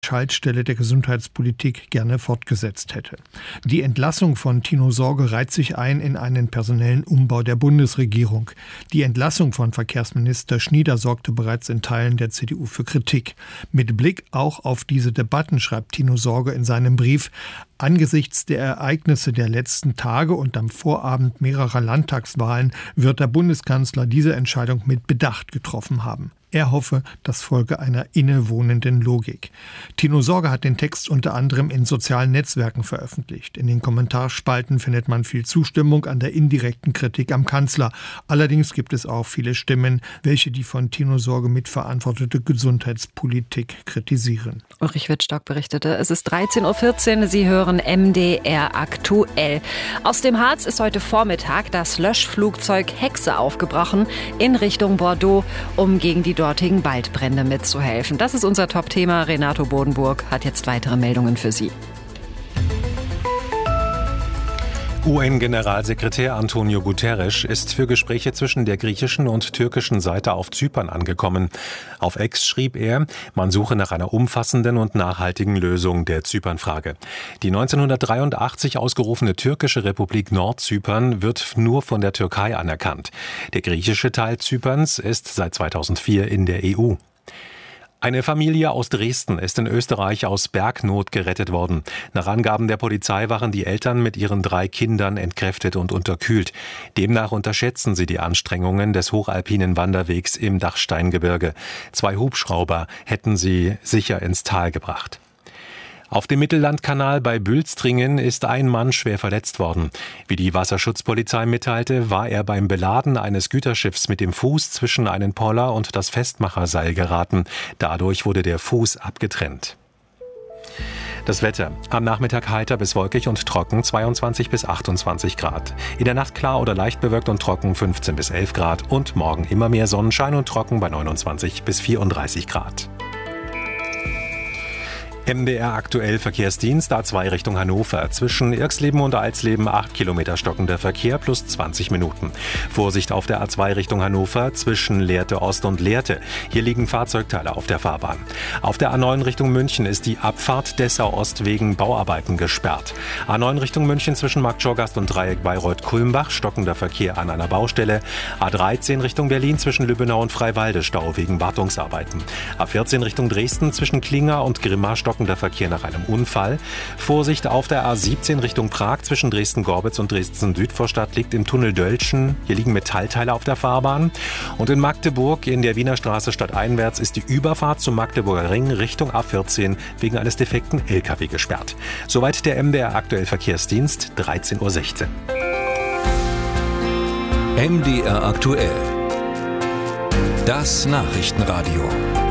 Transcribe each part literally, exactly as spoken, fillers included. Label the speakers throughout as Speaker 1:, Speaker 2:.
Speaker 1: Schaltstelle der Gesundheitspolitik gerne fortgesetzt hätte. Die Entlassung von Tino Sorge reiht sich ein in einen personellen Umbau der Bundesregierung. Die Entlassung von Verkehrsminister Schnieder sorgte bereits in Teilen der C D U für Kritik. Mit Blick auch auf diese Debatten schreibt Tino Sorge in seinem Brief: Angesichts der Ereignisse der letzten Tage und am Vorabend mehrerer Landtagswahlen wird der Bundeskanzler diese Entscheidung mit Bedacht getroffen haben. Er hoffe, das folge einer innewohnenden Logik. Tino Sorge hat den Text unter anderem in sozialen Netzwerken veröffentlicht. In den Kommentarspalten findet man viel Zustimmung an der indirekten Kritik am Kanzler. Allerdings gibt es auch viele Stimmen, welche die von Tino Sorge mitverantwortete Gesundheitspolitik kritisieren.
Speaker 2: Ulrich Wittstock berichtete, es ist dreizehn Uhr vierzehn, Sie hören M D R aktuell. Aus dem Harz ist heute Vormittag das Löschflugzeug Hexe aufgebrochen in Richtung Bordeaux, um gegen die dortigen Waldbrände mitzuhelfen. Das ist unser Top-Thema. Renato Bodenburg hat jetzt weitere Meldungen für Sie.
Speaker 3: U N-Generalsekretär Antonio Guterres ist für Gespräche zwischen der griechischen und türkischen Seite auf Zypern angekommen. Auf X schrieb er, man suche nach einer umfassenden und nachhaltigen Lösung der Zypernfrage. Die neunzehnhundertdreiundachtzig ausgerufene türkische Republik Nordzypern wird nur von der Türkei anerkannt. Der griechische Teil Zyperns ist seit zweitausendvier in der E U. Eine Familie aus Dresden ist in Österreich aus Bergnot gerettet worden. Nach Angaben der Polizei waren die Eltern mit ihren drei Kindern entkräftet und unterkühlt. Demnach unterschätzen sie die Anstrengungen des hochalpinen Wanderwegs im Dachsteingebirge. Zwei Hubschrauber hätten sie sicher ins Tal gebracht. Auf dem Mittellandkanal bei Bülstringen ist ein Mann schwer verletzt worden. Wie die Wasserschutzpolizei mitteilte, war er beim Beladen eines Güterschiffs mit dem Fuß zwischen einen Poller und das Festmacherseil geraten. Dadurch wurde der Fuß abgetrennt. Das Wetter. Am Nachmittag heiter bis wolkig und trocken, zweiundzwanzig bis achtundzwanzig Grad. In der Nacht klar oder leicht bewölkt und trocken, fünfzehn bis elf Grad. Und morgen immer mehr Sonnenschein und trocken bei neunundzwanzig bis vierunddreißig Grad. M D R aktuell Verkehrsdienst A zwei Richtung Hannover. Zwischen Irxleben und Alsleben acht Kilometer stockender Verkehr plus zwanzig Minuten. Vorsicht auf der A zwei Richtung Hannover zwischen Lehrte Ost und Lehrte. Hier liegen Fahrzeugteile auf der Fahrbahn. Auf der A neun Richtung München ist die Abfahrt Dessau Ost wegen Bauarbeiten gesperrt. A neun Richtung München zwischen Marktschorgast und Dreieck Bayreuth-Kulmbach stockender Verkehr an einer Baustelle. A dreizehn Richtung Berlin zwischen Lübbenau und Freiwalde Stau wegen Wartungsarbeiten. A vierzehn Richtung Dresden zwischen Klinger und Grimma stockender Verkehr nach einem Unfall. Vorsicht auf der A siebzehn Richtung Prag zwischen Dresden-Gorbitz und Dresden-Südvorstadt liegt im Tunnel Dölschen. Hier liegen Metallteile auf der Fahrbahn. Und in Magdeburg in der Wiener Straße stadteinwärts ist die Überfahrt zum Magdeburger Ring Richtung A vierzehn wegen eines defekten L K W gesperrt. Soweit der M D R aktuell Verkehrsdienst, dreizehn Uhr sechzehn.
Speaker 4: M D R aktuell. Das Nachrichtenradio.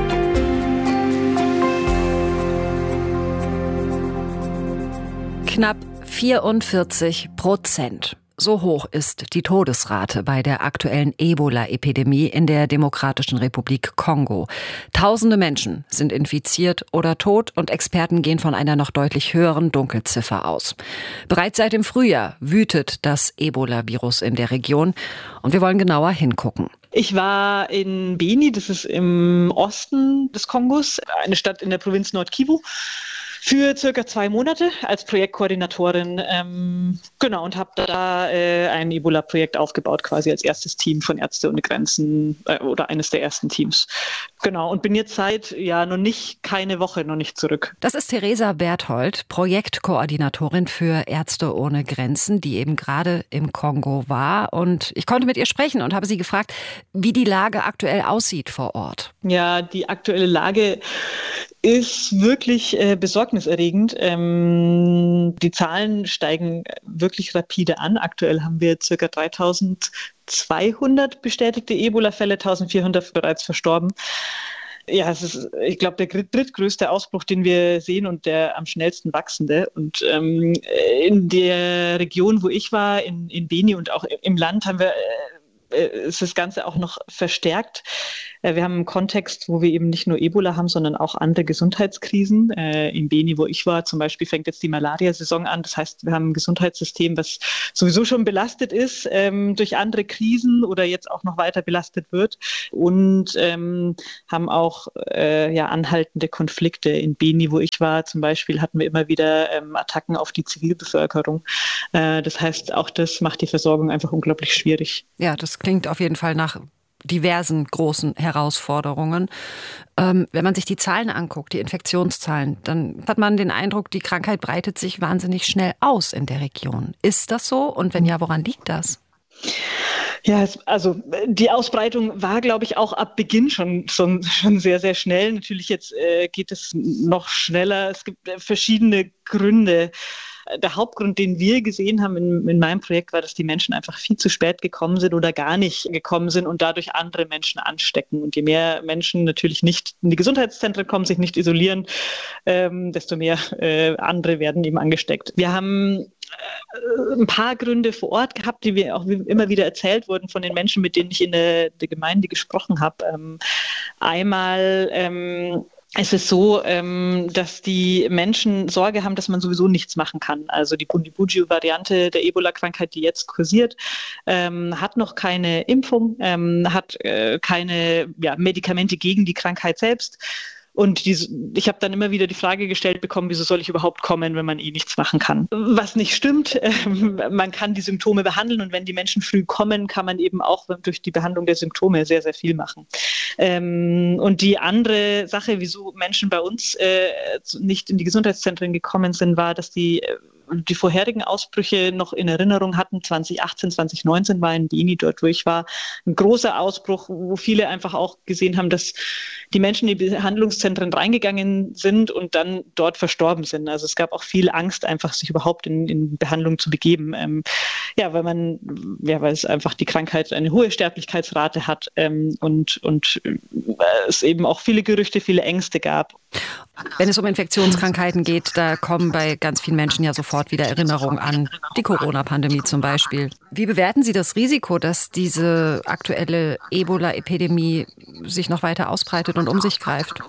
Speaker 2: Knapp vierundvierzig Prozent. So hoch ist die Todesrate bei der aktuellen Ebola-Epidemie in der Demokratischen Republik Kongo. Tausende Menschen sind infiziert oder tot und Experten gehen von einer noch deutlich höheren Dunkelziffer aus. Bereits seit dem Frühjahr wütet das Ebola-Virus in der Region und wir wollen genauer hingucken.
Speaker 5: Ich war in Beni, das ist im Osten des Kongos, eine Stadt in der Provinz Nord-Kivu, für circa zwei Monate als Projektkoordinatorin, ähm, genau, und habe da äh, ein Ebola-Projekt aufgebaut, quasi als erstes Team von Ärzte ohne Grenzen äh, oder eines der ersten Teams. Genau, und bin jetzt seit, ja, noch nicht, keine Woche noch nicht zurück.
Speaker 2: Das ist Theresa Berthold, Projektkoordinatorin für Ärzte ohne Grenzen, die eben gerade im Kongo war. Und ich konnte mit ihr sprechen und habe sie gefragt, wie die Lage aktuell aussieht vor Ort.
Speaker 5: Ja, die aktuelle Lage ist wirklich äh, besorgniserregend. Ähm, die Zahlen steigen wirklich rapide an. Aktuell haben wir ca. dreitausendzweihundert bestätigte Ebola-Fälle, eintausendvierhundert bereits verstorben. Ja, es ist, ich glaube, der drittgrößte Ausbruch, den wir sehen und der am schnellsten wachsende. Und ähm, in der Region, wo ich war, in, in Beni und auch im Land, haben wir äh, ist das Ganze auch noch verstärkt. Wir haben einen Kontext, wo wir eben nicht nur Ebola haben, sondern auch andere Gesundheitskrisen. In Beni, wo ich war, zum Beispiel, fängt jetzt die Malaria-Saison an. Das heißt, wir haben ein Gesundheitssystem, was sowieso schon belastet ist ähm, durch andere Krisen oder jetzt auch noch weiter belastet wird. Und ähm, haben auch äh, ja, anhaltende Konflikte. In Beni, wo ich war, zum Beispiel, hatten wir immer wieder ähm, Attacken auf die Zivilbevölkerung. Äh, das heißt, auch das macht die Versorgung einfach unglaublich schwierig.
Speaker 2: Ja, das klingt auf jeden Fall nach diversen großen Herausforderungen. Ähm, wenn man sich die Zahlen anguckt, die Infektionszahlen, dann hat man den Eindruck, die Krankheit breitet sich wahnsinnig schnell aus in der Region. Ist das so? Und wenn ja, woran liegt das?
Speaker 5: Ja, also die Ausbreitung war, glaube ich, auch ab Beginn schon, schon, schon sehr, sehr schnell. Natürlich jetzt äh, geht es noch schneller. Es gibt äh, verschiedene Gründe. Der Hauptgrund, den wir gesehen haben in, in meinem Projekt, war, dass die Menschen einfach viel zu spät gekommen sind oder gar nicht gekommen sind und dadurch andere Menschen anstecken. Und je mehr Menschen natürlich nicht in die Gesundheitszentren kommen, sich nicht isolieren, ähm, desto mehr äh, andere werden eben angesteckt. Wir haben ein paar Gründe vor Ort gehabt, die wir auch immer wieder erzählt wurden von den Menschen, mit denen ich in der, der Gemeinde gesprochen habe. Ähm, einmal ähm, es ist so, ähm, dass die Menschen Sorge haben, dass man sowieso nichts machen kann. Also die Bundibugyo-Variante der Ebola-Krankheit, die jetzt kursiert, ähm, hat noch keine Impfung, ähm, hat äh, keine ja, Medikamente gegen die Krankheit selbst. Und die, ich habe dann immer wieder die Frage gestellt bekommen, wieso soll ich überhaupt kommen, wenn man eh nichts machen kann? Was nicht stimmt, äh, man kann die Symptome behandeln und wenn die Menschen früh kommen, kann man eben auch durch die Behandlung der Symptome sehr, sehr viel machen. Ähm, und die andere Sache, wieso Menschen bei uns äh, nicht in die Gesundheitszentren gekommen sind, war, dass die die vorherigen Ausbrüche noch in Erinnerung hatten. zwanzig achtzehn, zwanzig neunzehn war in Beni, dort wo ich war, ein großer Ausbruch, wo viele einfach auch gesehen haben, dass die Menschen in die Behandlungszentren reingegangen sind und dann dort verstorben sind. Also es gab auch viel Angst, einfach sich überhaupt in, in Behandlung zu begeben. Ähm, ja, weil man, ja, weil es einfach die Krankheit eine hohe Sterblichkeitsrate hat ähm, und, und äh, es eben auch viele Gerüchte, viele Ängste gab.
Speaker 2: Wenn es um Infektionskrankheiten geht, da kommen bei ganz vielen Menschen ja sofort wieder Erinnerungen an die Corona-Pandemie zum Beispiel. Wie bewerten Sie das Risiko, dass diese aktuelle Ebola-Epidemie sich noch weiter ausbreitet und um sich greift?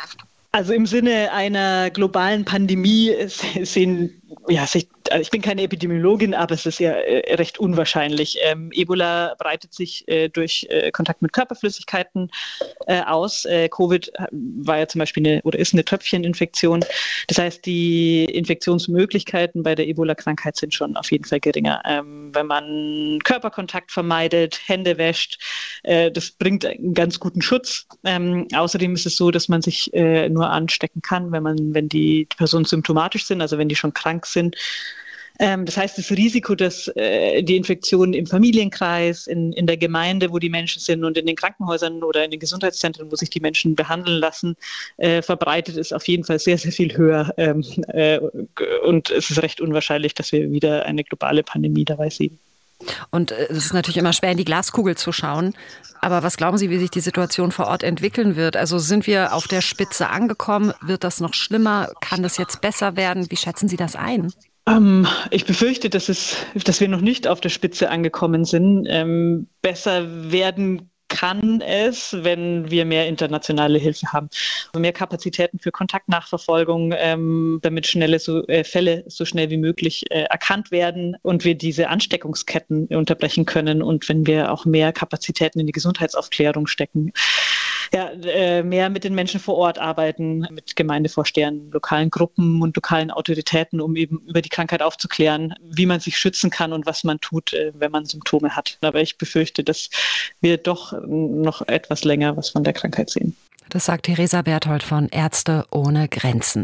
Speaker 5: Also im Sinne einer globalen Pandemie sehen, ja, also ich bin keine Epidemiologin, aber es ist ja recht unwahrscheinlich. Ähm, Ebola breitet sich äh, durch äh, Kontakt mit Körperflüssigkeiten äh, aus. Äh, Covid war ja zum Beispiel eine oder ist eine Tröpfcheninfektion. Das heißt, die Infektionsmöglichkeiten bei der Ebola-Krankheit sind schon auf jeden Fall geringer. Ähm, wenn man Körperkontakt vermeidet, Hände wäscht, äh, das bringt einen ganz guten Schutz. Ähm, außerdem ist es so, dass man sich äh, nur anstecken kann, wenn man, wenn die Personen symptomatisch sind, also wenn die schon krank sind. Ähm, das heißt, das Risiko, dass äh, die Infektion im Familienkreis, in, in der Gemeinde, wo die Menschen sind und in den Krankenhäusern oder in den Gesundheitszentren, wo sich die Menschen behandeln lassen, äh, verbreitet, ist auf jeden Fall sehr, sehr viel höher. Ähm, äh, und es ist recht unwahrscheinlich, dass wir wieder eine globale Pandemie dabei sehen.
Speaker 2: Und es ist natürlich immer schwer, in die Glaskugel zu schauen. Aber was glauben Sie, wie sich die Situation vor Ort entwickeln wird? Also sind wir auf der Spitze angekommen? Wird das noch schlimmer? Kann das jetzt besser werden? Wie schätzen Sie das ein?
Speaker 5: Ähm, ich befürchte, dass, es, dass wir noch nicht auf der Spitze angekommen sind. Ähm, besser werden kann es, wenn wir mehr internationale Hilfe haben. Also mehr Kapazitäten für Kontaktnachverfolgung, ähm, damit schnelle so, äh, Fälle so schnell wie möglich äh, erkannt werden und wir diese Ansteckungsketten unterbrechen können und wenn wir auch mehr Kapazitäten in die Gesundheitsaufklärung stecken. Ja, äh, mehr mit den Menschen vor Ort arbeiten, mit Gemeindevorstehern, lokalen Gruppen und lokalen Autoritäten, um eben über die Krankheit aufzuklären, wie man sich schützen kann und was man tut, äh, wenn man Symptome hat. Aber ich befürchte, dass wir doch noch etwas länger was von der Krankheit sehen.
Speaker 2: Das sagt Theresa Berthold von Ärzte ohne Grenzen.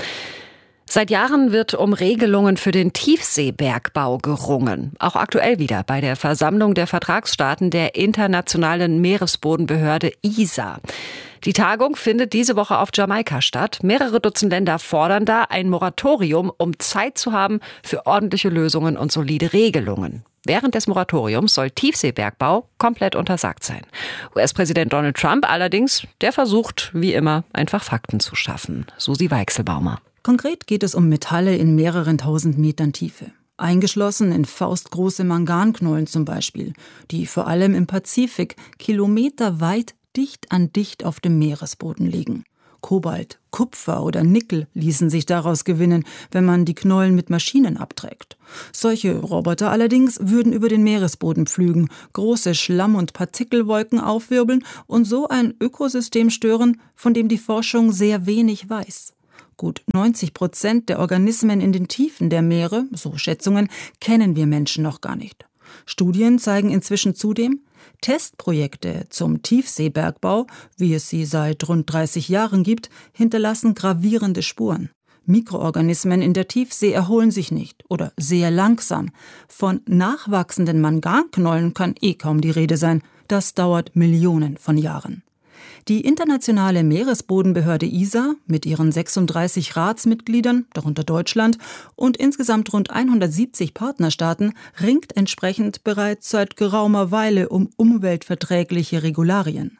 Speaker 2: Seit Jahren wird um Regelungen für den Tiefseebergbau gerungen. Auch aktuell wieder bei der Versammlung der Vertragsstaaten der Internationalen Meeresbodenbehörde I S A. Die Tagung findet diese Woche auf Jamaika statt. Mehrere Dutzend Länder fordern da ein Moratorium, um Zeit zu haben für ordentliche Lösungen und solide Regelungen. Während des Moratoriums soll Tiefseebergbau komplett untersagt sein. U S-Präsident Donald Trump allerdings, der versucht, wie immer, einfach Fakten zu schaffen. Susi Weichselbaumer.
Speaker 6: Konkret geht es um Metalle in mehreren tausend Metern Tiefe. eingeschlossen in faustgroße Manganknollen zum Beispiel, die vor allem im Pazifik kilometerweit dicht an dicht auf dem Meeresboden liegen. Kobalt, Kupfer oder Nickel ließen sich daraus gewinnen, wenn man die Knollen mit Maschinen abträgt. Solche Roboter allerdings würden über den Meeresboden pflügen, große Schlamm- und Partikelwolken aufwirbeln und so ein Ökosystem stören, von dem die Forschung sehr wenig weiß. Gut neunzig Prozent der Organismen in den Tiefen der Meere, so Schätzungen, kennen wir Menschen noch gar nicht. Studien zeigen inzwischen zudem, Testprojekte zum Tiefseebergbau, wie es sie seit rund dreißig Jahren gibt, hinterlassen gravierende Spuren. Mikroorganismen in der Tiefsee erholen sich nicht oder sehr langsam. Von nachwachsenden Manganknollen kann eh kaum die Rede sein. Das dauert Millionen von Jahren. Die internationale Meeresbodenbehörde I S A mit ihren sechsunddreißig Ratsmitgliedern, darunter Deutschland, und insgesamt rund hundertsiebzig Partnerstaaten ringt entsprechend bereits seit geraumer Weile um umweltverträgliche Regularien.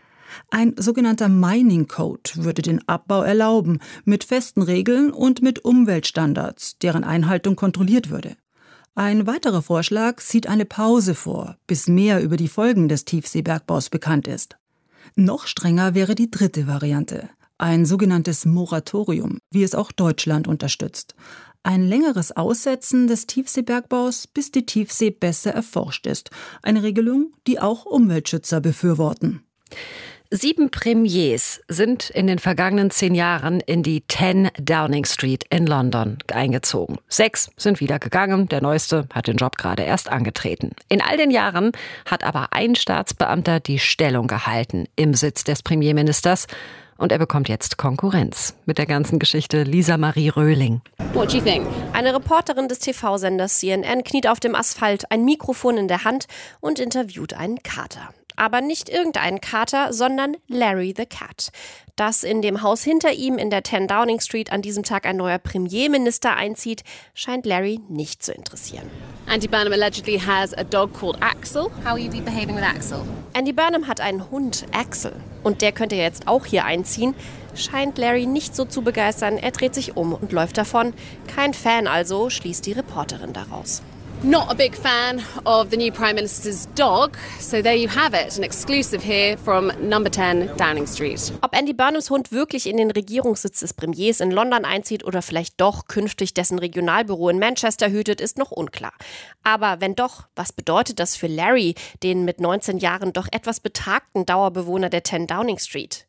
Speaker 6: Ein sogenannter Mining Code würde den Abbau erlauben, mit festen Regeln und mit Umweltstandards, deren Einhaltung kontrolliert würde. Ein weiterer Vorschlag sieht eine Pause vor, bis mehr über die Folgen des Tiefseebergbaus bekannt ist. Noch strenger wäre die dritte Variante, ein sogenanntes Moratorium, wie es auch Deutschland unterstützt. Ein längeres Aussetzen des Tiefseebergbaus, bis die Tiefsee besser erforscht ist. Eine Regelung, die auch Umweltschützer befürworten.
Speaker 2: Sieben Premiers sind in den vergangenen zehn Jahren in die zehn Downing Street in London eingezogen. Sechs sind wieder gegangen, der neueste hat den Job gerade erst angetreten. In all den Jahren hat aber ein Staatsbeamter die Stellung gehalten im Sitz des Premierministers. Und er bekommt jetzt Konkurrenz. Mit der ganzen Geschichte Lisa Marie Röhling.
Speaker 7: What do you think? Eine Reporterin des T V-Senders C N N kniet auf dem Asphalt, ein Mikrofon in der Hand und interviewt einen Kater. Aber nicht irgendeinen Kater, sondern Larry the Cat. Dass in dem Haus hinter ihm in der zehn Downing Street an diesem Tag ein neuer Premierminister einzieht, scheint Larry nicht zu interessieren.
Speaker 8: Andy Burnham allegedly has a dog called Axel. How will you be behaving with Axel?
Speaker 7: Andy Burnham hat einen Hund, Axel. Und der könnte jetzt auch hier einziehen. Scheint Larry nicht so zu begeistern. Er dreht sich um und läuft davon. Kein Fan also, schließt die Reporterin daraus.
Speaker 8: Not a big fan of the new Prime Minister's dog, so there you have it, an exclusive here from number zehn Downing Street.
Speaker 7: Ob Andy Burnhams Hund wirklich in den Regierungssitz des Premiers in London einzieht oder vielleicht doch künftig dessen Regionalbüro in Manchester hütet, ist noch unklar. Aber wenn doch, was bedeutet das für Larry, den mit neunzehn Jahren doch etwas betagten Dauerbewohner der zehn Downing Street?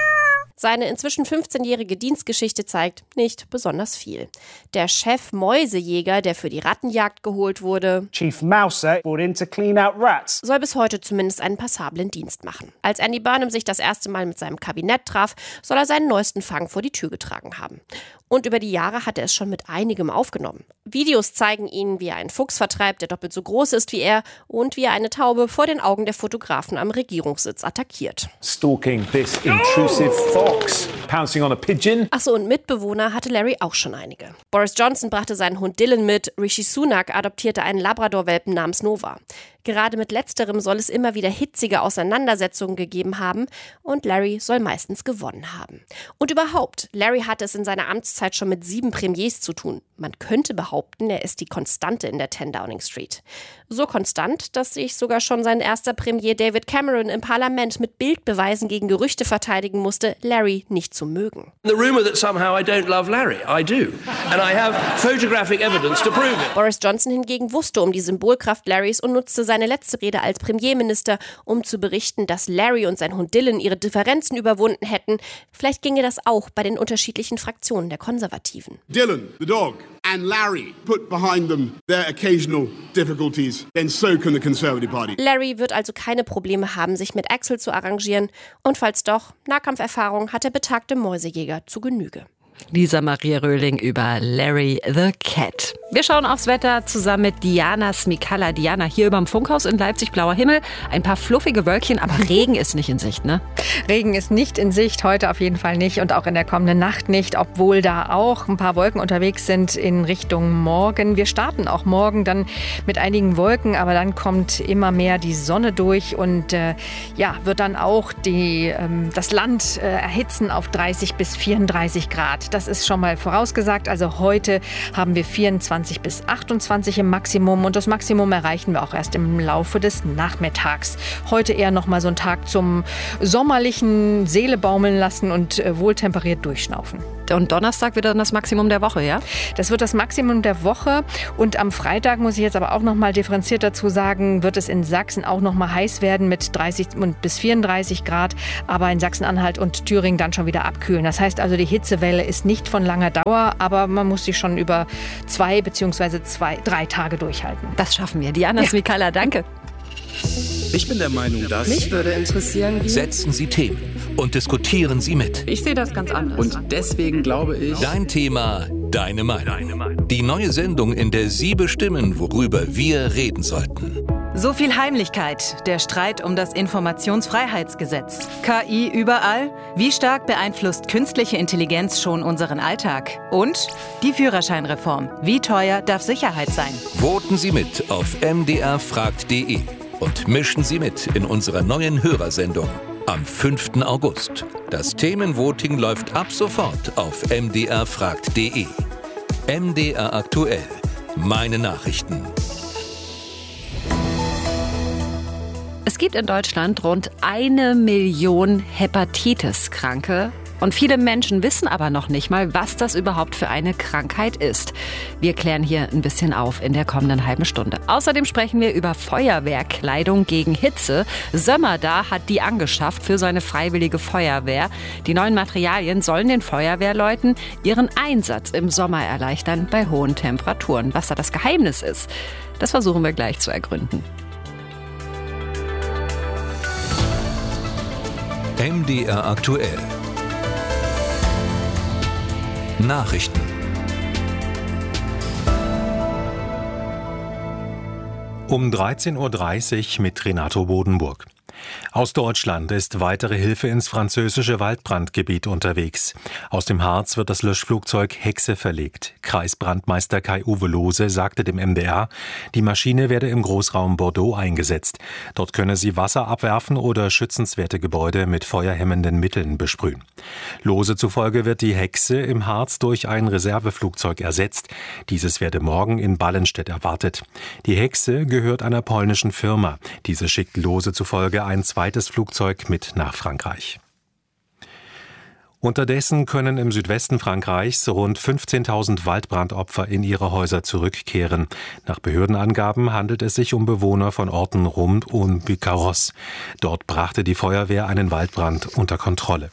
Speaker 7: Seine inzwischen fünfzehnjährige Dienstgeschichte zeigt nicht besonders viel. Der Chef Mäusejäger, der für die Rattenjagd geholt wurde,
Speaker 9: Chief Mouser brought in to clean out rats,
Speaker 7: soll bis heute zumindest einen passablen Dienst machen. Als Andy Burnham sich das erste Mal mit seinem Kabinett traf, soll er seinen neuesten Fang vor die Tür getragen haben. Und über die Jahre hat er es schon mit einigem aufgenommen. Videos zeigen ihn, wie er einen Fuchs vertreibt, der doppelt so groß ist wie er, und wie er eine Taube vor den Augen der Fotografen am Regierungssitz attackiert.
Speaker 9: Stalking this intrusive fox, pouncing on a pigeon.
Speaker 7: Achso, und Mitbewohner hatte Larry auch schon einige. Boris Johnson brachte seinen Hund Dylan mit, Rishi Sunak adoptierte einen Labrador-Welpen namens Nova. Gerade mit letzterem soll es immer wieder hitzige Auseinandersetzungen gegeben haben und Larry soll meistens gewonnen haben. Und überhaupt, Larry hatte es in seiner Amtszeit schon mit sieben Premiers zu tun. Man könnte behaupten, er ist die Konstante in der zehn Downing Street. So konstant, dass sich sogar schon sein erster Premier David Cameron im Parlament mit Bildbeweisen gegen Gerüchte verteidigen musste, Larry nicht zu mögen.
Speaker 10: The rumor that somehow I don't love Larry, I do. And I have photographic evidence to prove it.
Speaker 7: Boris Johnson hingegen wusste um die Symbolkraft Larrys und nutzte seine letzte Rede als Premierminister, um zu berichten, dass Larry und sein Hund Dylan ihre Differenzen überwunden hätten. Vielleicht ginge das auch bei den unterschiedlichen Fraktionen der Konservativen.
Speaker 11: Dylan, the dog, and Larry put behind them their occasional difficulties, then so can the Conservative Party.
Speaker 7: Larry wird also keine Probleme haben, sich mit Axel zu arrangieren. Und falls doch, Nahkampferfahrung hat der betagte Mäusejäger zu Genüge.
Speaker 2: Lisa Marie Röhling über Larry the Cat. Wir schauen aufs Wetter zusammen mit Diana Smikalla. Diana, hier überm Funkhaus in Leipzig, blauer Himmel, ein paar fluffige Wölkchen, aber Regen ist nicht in Sicht, ne?
Speaker 12: Regen ist nicht in Sicht, heute auf jeden Fall nicht und auch in der kommenden Nacht nicht, obwohl da auch ein paar Wolken unterwegs sind in Richtung Morgen. Wir starten auch morgen dann mit einigen Wolken, aber dann kommt immer mehr die Sonne durch und äh, ja, wird dann auch die, ähm, das Land äh, erhitzen auf dreißig bis vierunddreißig Grad. Das ist schon mal vorausgesagt. Also heute haben wir vierundzwanzig siebenundzwanzig bis achtundzwanzig im Maximum und das Maximum erreichen wir auch erst im Laufe des Nachmittags. Heute eher noch mal so ein Tag zum sommerlichen Seele baumeln lassen und wohltemperiert durchschnaufen.
Speaker 2: Und Donnerstag wird dann das Maximum der Woche, ja?
Speaker 12: Das wird das Maximum der Woche. Und am Freitag, muss ich jetzt aber auch noch mal differenziert dazu sagen, wird es in Sachsen auch noch mal heiß werden mit dreißig bis vierunddreißig Grad. Aber in Sachsen-Anhalt und Thüringen dann schon wieder abkühlen. Das heißt also, die Hitzewelle ist nicht von langer Dauer, aber man muss sie schon über zwei bzw. zwei, drei Tage durchhalten.
Speaker 2: Das schaffen wir. Diana
Speaker 12: Ja.
Speaker 2: Smikala, danke.
Speaker 13: Ich bin der Meinung, dass...
Speaker 14: Mich würde interessieren, wie...
Speaker 4: Setzen Sie Themen und diskutieren Sie mit.
Speaker 14: Ich sehe das ganz anders.
Speaker 13: Und deswegen glaube ich...
Speaker 4: Dein Thema, deine Meinung. Die neue Sendung, in der Sie bestimmen, worüber wir reden sollten.
Speaker 15: So viel Heimlichkeit, der Streit um das Informationsfreiheitsgesetz. K I überall? Wie stark beeinflusst künstliche Intelligenz schon unseren Alltag? Und die Führerscheinreform. Wie teuer darf Sicherheit sein?
Speaker 4: Voten Sie mit auf m d r fragt punkt d e und mischen Sie mit in unserer neuen Hörersendung am fünften August. Das Themenvoting läuft ab sofort auf m d r fragt punkt d e. M D R aktuell. Meine Nachrichten.
Speaker 2: Es gibt in Deutschland rund eine Million Hepatitis-Kranke. Und viele Menschen wissen aber noch nicht mal, was das überhaupt für eine Krankheit ist. Wir klären hier ein bisschen auf in der kommenden halben Stunde. Außerdem sprechen wir über Feuerwehrkleidung gegen Hitze. Sömmerda hat die angeschafft für seine freiwillige Feuerwehr. Die neuen Materialien sollen den Feuerwehrleuten ihren Einsatz im Sommer erleichtern bei hohen Temperaturen. Was da das Geheimnis ist, das versuchen wir gleich zu ergründen.
Speaker 4: M D R aktuell. Nachrichten.
Speaker 3: Um dreizehn Uhr dreißig mit Renato Bodenburg. Aus Deutschland ist weitere Hilfe ins französische Waldbrandgebiet unterwegs. Aus dem Harz wird das Löschflugzeug Hexe verlegt. Kreisbrandmeister Kai-Uwe Lohse sagte dem M D R, die Maschine werde im Großraum Bordeaux eingesetzt. Dort könne sie Wasser abwerfen oder schützenswerte Gebäude mit feuerhemmenden Mitteln besprühen. Lohse zufolge wird die Hexe im Harz durch ein Reserveflugzeug ersetzt. Dieses werde morgen in Ballenstedt erwartet. Die Hexe gehört einer polnischen Firma. Diese schickt Lohse zufolge ein zweites Flugzeug mit nach Frankreich. Unterdessen können im Südwesten Frankreichs rund fünfzehntausend Waldbrandopfer in ihre Häuser zurückkehren. Nach Behördenangaben handelt es sich um Bewohner von Orten rund um Bucarros. Dort brachte die Feuerwehr einen Waldbrand unter Kontrolle.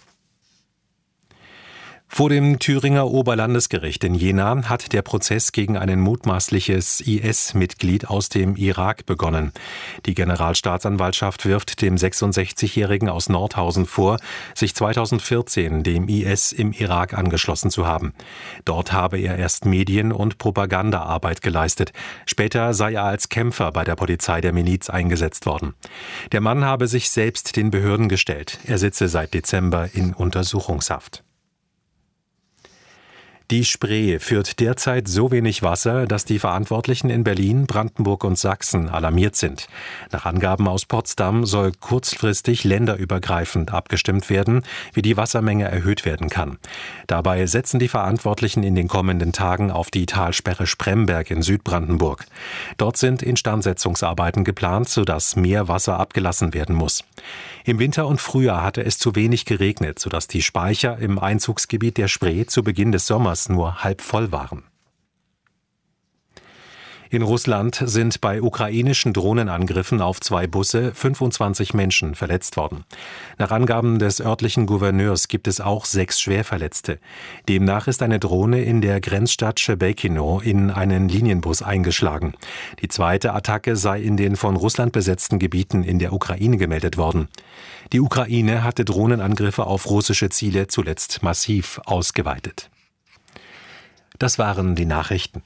Speaker 3: Vor dem Thüringer Oberlandesgericht in Jena hat der Prozess gegen ein mutmaßliches I S-Mitglied aus dem Irak begonnen. Die Generalstaatsanwaltschaft wirft dem sechsundsechzigjährigen aus Nordhausen vor, sich zweitausendvierzehn dem I S im Irak angeschlossen zu haben. Dort habe er erst Medien- und Propagandaarbeit geleistet. Später sei er als Kämpfer bei der Polizei der Miliz eingesetzt worden. Der Mann habe sich selbst den Behörden gestellt. Er sitze seit Dezember in Untersuchungshaft. Die Spree führt derzeit so wenig Wasser, dass die Verantwortlichen in Berlin, Brandenburg und Sachsen alarmiert sind. Nach Angaben aus Potsdam soll kurzfristig länderübergreifend abgestimmt werden, wie die Wassermenge erhöht werden kann. Dabei setzen die Verantwortlichen in den kommenden Tagen auf die Talsperre Spremberg in Südbrandenburg. Dort sind Instandsetzungsarbeiten geplant, sodass mehr Wasser abgelassen werden muss. Im Winter und Frühjahr hatte es zu wenig geregnet, sodass die Speicher im Einzugsgebiet der Spree zu Beginn des Sommers nur halb voll waren. In Russland sind bei ukrainischen Drohnenangriffen auf zwei Busse fünfundzwanzig Menschen verletzt worden. Nach Angaben des örtlichen Gouverneurs gibt es auch sechs Schwerverletzte. Demnach ist eine Drohne in der Grenzstadt Shebekino in einen Linienbus eingeschlagen. Die zweite Attacke sei in den von Russland besetzten Gebieten in der Ukraine gemeldet worden. Die Ukraine hatte Drohnenangriffe auf russische Ziele zuletzt massiv ausgeweitet. Das waren die Nachrichten.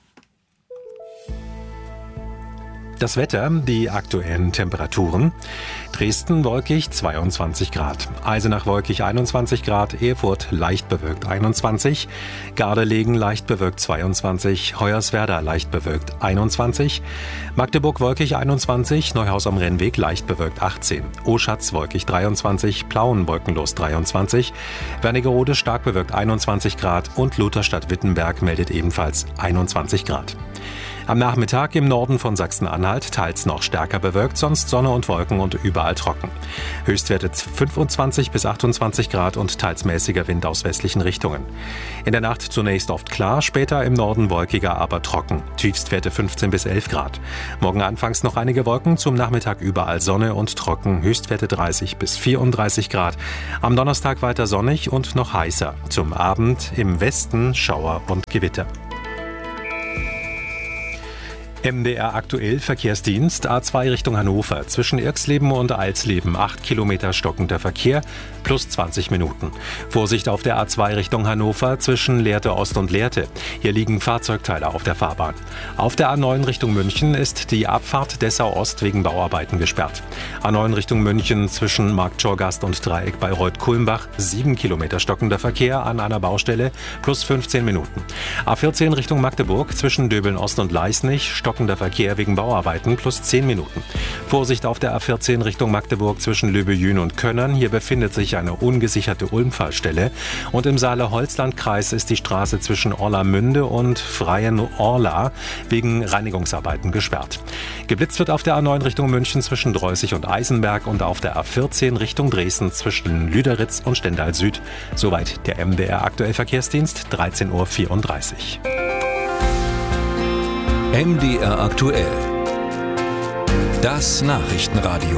Speaker 3: Das Wetter, die aktuellen Temperaturen. Dresden wolkig zweiundzwanzig Grad, Eisenach wolkig einundzwanzig Grad, Erfurt leicht bewölkt einundzwanzig, Gardelegen leicht bewölkt zweiundzwanzig, Hoyerswerda leicht bewölkt einundzwanzig, Magdeburg wolkig einundzwanzig, Neuhaus am Rennweg leicht bewölkt achtzehn, Oschatz wolkig dreiundzwanzig, Plauen wolkenlos dreiundzwanzig, Wernigerode stark bewölkt einundzwanzig Grad und Lutherstadt Wittenberg meldet ebenfalls einundzwanzig Grad. Am Nachmittag im Norden von Sachsen-Anhalt teils noch stärker bewölkt, sonst Sonne und Wolken und überall trocken. Höchstwerte fünfundzwanzig bis achtundzwanzig Grad und teils mäßiger Wind aus westlichen Richtungen. In der Nacht zunächst oft klar, später im Norden wolkiger, aber trocken. Tiefstwerte fünfzehn bis elf Grad. Morgen anfangs noch einige Wolken, zum Nachmittag überall Sonne und trocken. Höchstwerte dreißig bis vierunddreißig Grad. Am Donnerstag weiter sonnig und noch heißer. Zum Abend im Westen Schauer und Gewitter. M D R aktuell Verkehrsdienst A zwei Richtung Hannover. Zwischen Irxleben und Alsleben acht Kilometer stockender Verkehr plus zwanzig Minuten. Vorsicht auf der A zwei Richtung Hannover zwischen Lehrte Ost und Lehrte. Hier liegen Fahrzeugteile auf der Fahrbahn. Auf der A neun Richtung München ist die Abfahrt Dessau Ost wegen Bauarbeiten gesperrt. A neun Richtung München zwischen Marktschorgast und Dreieck bei Reuth-Kulmbach sieben Kilometer stockender Verkehr an einer Baustelle plus fünfzehn Minuten. A vierzehn Richtung Magdeburg zwischen Döbeln Ost und Leisnig stockender Verkehr wegen Bauarbeiten plus zehn Minuten. Vorsicht auf der A vierzehn Richtung Magdeburg zwischen Löbejün und Könnern. Hier befindet sich eine ungesicherte Ulmfallstelle. Und im Saale-Holzland-Kreis ist die Straße zwischen Orlamünde und Freien-Orla wegen Reinigungsarbeiten gesperrt. Geblitzt wird auf der A neun Richtung München zwischen Dreußig und Eisenberg und auf der A vierzehn Richtung Dresden zwischen Lüderitz und Stendal Süd. Soweit der M D R aktuell Verkehrsdienst, dreizehn Uhr vierunddreißig.
Speaker 4: M D R aktuell. Das Nachrichtenradio.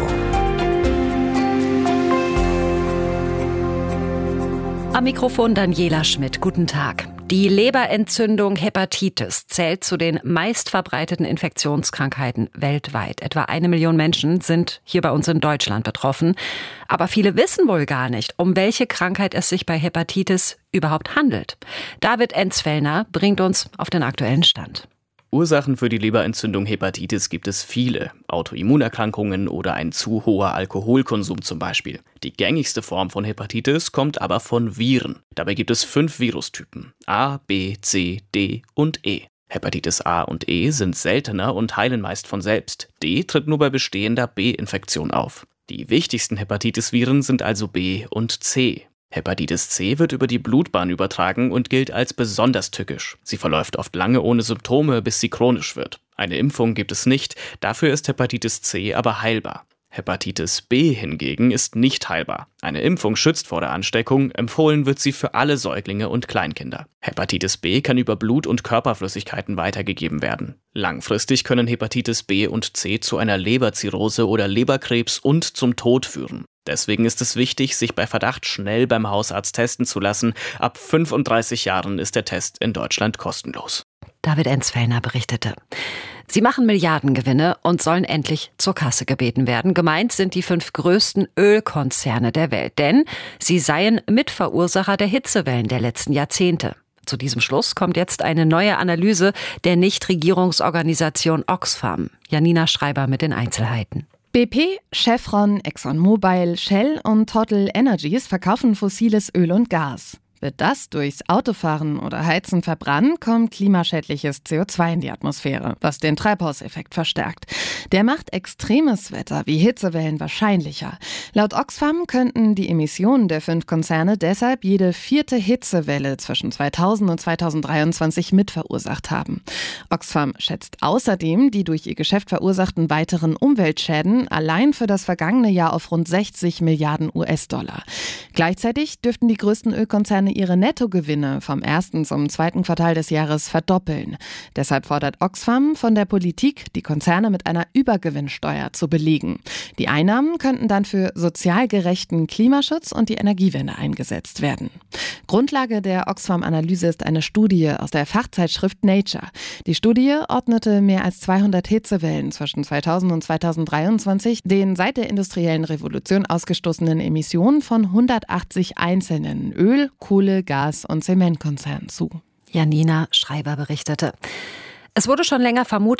Speaker 2: Am Mikrofon Daniela Schmidt. Guten Tag. Die Leberentzündung Hepatitis zählt zu den meistverbreiteten Infektionskrankheiten weltweit. Etwa eine Million Menschen sind hier bei uns in Deutschland betroffen. Aber viele wissen wohl gar nicht, um welche Krankheit es sich bei Hepatitis überhaupt handelt. David Enzfellner bringt uns auf den aktuellen Stand.
Speaker 16: Ursachen für die Leberentzündung Hepatitis gibt es viele. Autoimmunerkrankungen oder ein zu hoher Alkoholkonsum zum Beispiel. Die gängigste Form von Hepatitis kommt aber von Viren. Dabei gibt es fünf Virustypen: A, B, C, D und E. Hepatitis A und E sind seltener und heilen meist von selbst. D tritt nur bei bestehender B-Infektion auf. Die wichtigsten Hepatitis-Viren sind also B und C. Hepatitis C wird über die Blutbahn übertragen und gilt als besonders tückisch. Sie verläuft oft lange ohne Symptome, bis sie chronisch wird. Eine Impfung gibt es nicht, dafür ist Hepatitis C aber heilbar. Hepatitis B hingegen ist nicht heilbar. Eine Impfung schützt vor der Ansteckung, empfohlen wird sie für alle Säuglinge und Kleinkinder. Hepatitis B kann über Blut und Körperflüssigkeiten weitergegeben werden. Langfristig können Hepatitis B und C zu einer Leberzirrhose oder Leberkrebs und zum Tod führen. Deswegen ist es wichtig, sich bei Verdacht schnell beim Hausarzt testen zu lassen. Ab fünfunddreißig Jahren ist der Test in Deutschland kostenlos.
Speaker 2: David Enzfellner berichtete. Sie machen Milliardengewinne und sollen endlich zur Kasse gebeten werden. Gemeint sind die fünf größten Ölkonzerne der Welt, denn sie seien Mitverursacher der Hitzewellen der letzten Jahrzehnte. Zu diesem Schluss kommt jetzt eine neue Analyse der Nichtregierungsorganisation Oxfam. Janina Schreiber mit den Einzelheiten.
Speaker 17: B P, Chevron, ExxonMobil, Shell und Total Energies verkaufen fossiles Öl und Gas. Wird das durchs Autofahren oder Heizen verbrannt, kommt klimaschädliches C O zwei in die Atmosphäre, was den Treibhauseffekt verstärkt. Der macht extremes Wetter wie Hitzewellen wahrscheinlicher. Laut Oxfam könnten die Emissionen der fünf Konzerne deshalb jede vierte Hitzewelle zwischen zweitausend und zweitausenddreiundzwanzig mitverursacht haben. Oxfam schätzt außerdem die durch ihr Geschäft verursachten weiteren Umweltschäden allein für das vergangene Jahr auf rund sechzig Milliarden U S-Dollar. Gleichzeitig dürften die größten Ölkonzerne ihre Nettogewinne vom ersten zum zweiten Quartal des Jahres verdoppeln. Deshalb fordert Oxfam von der Politik, die Konzerne mit einer Übergewinnsteuer zu belegen. Die Einnahmen könnten dann für sozial gerechten Klimaschutz und die Energiewende eingesetzt werden. Grundlage der Oxfam-Analyse ist eine Studie aus der Fachzeitschrift Nature. Die Studie ordnete mehr als zweihundert Hitzewellen zwischen zweitausend und zweitausenddreiundzwanzig den seit der industriellen Revolution ausgestoßenen Emissionen von hundertachtzig einzelnen Öl-, Kohle-, Gas- und Zementkonzernen zu.
Speaker 2: Janina Schreiber berichtete. Es wurde schon länger vermutet,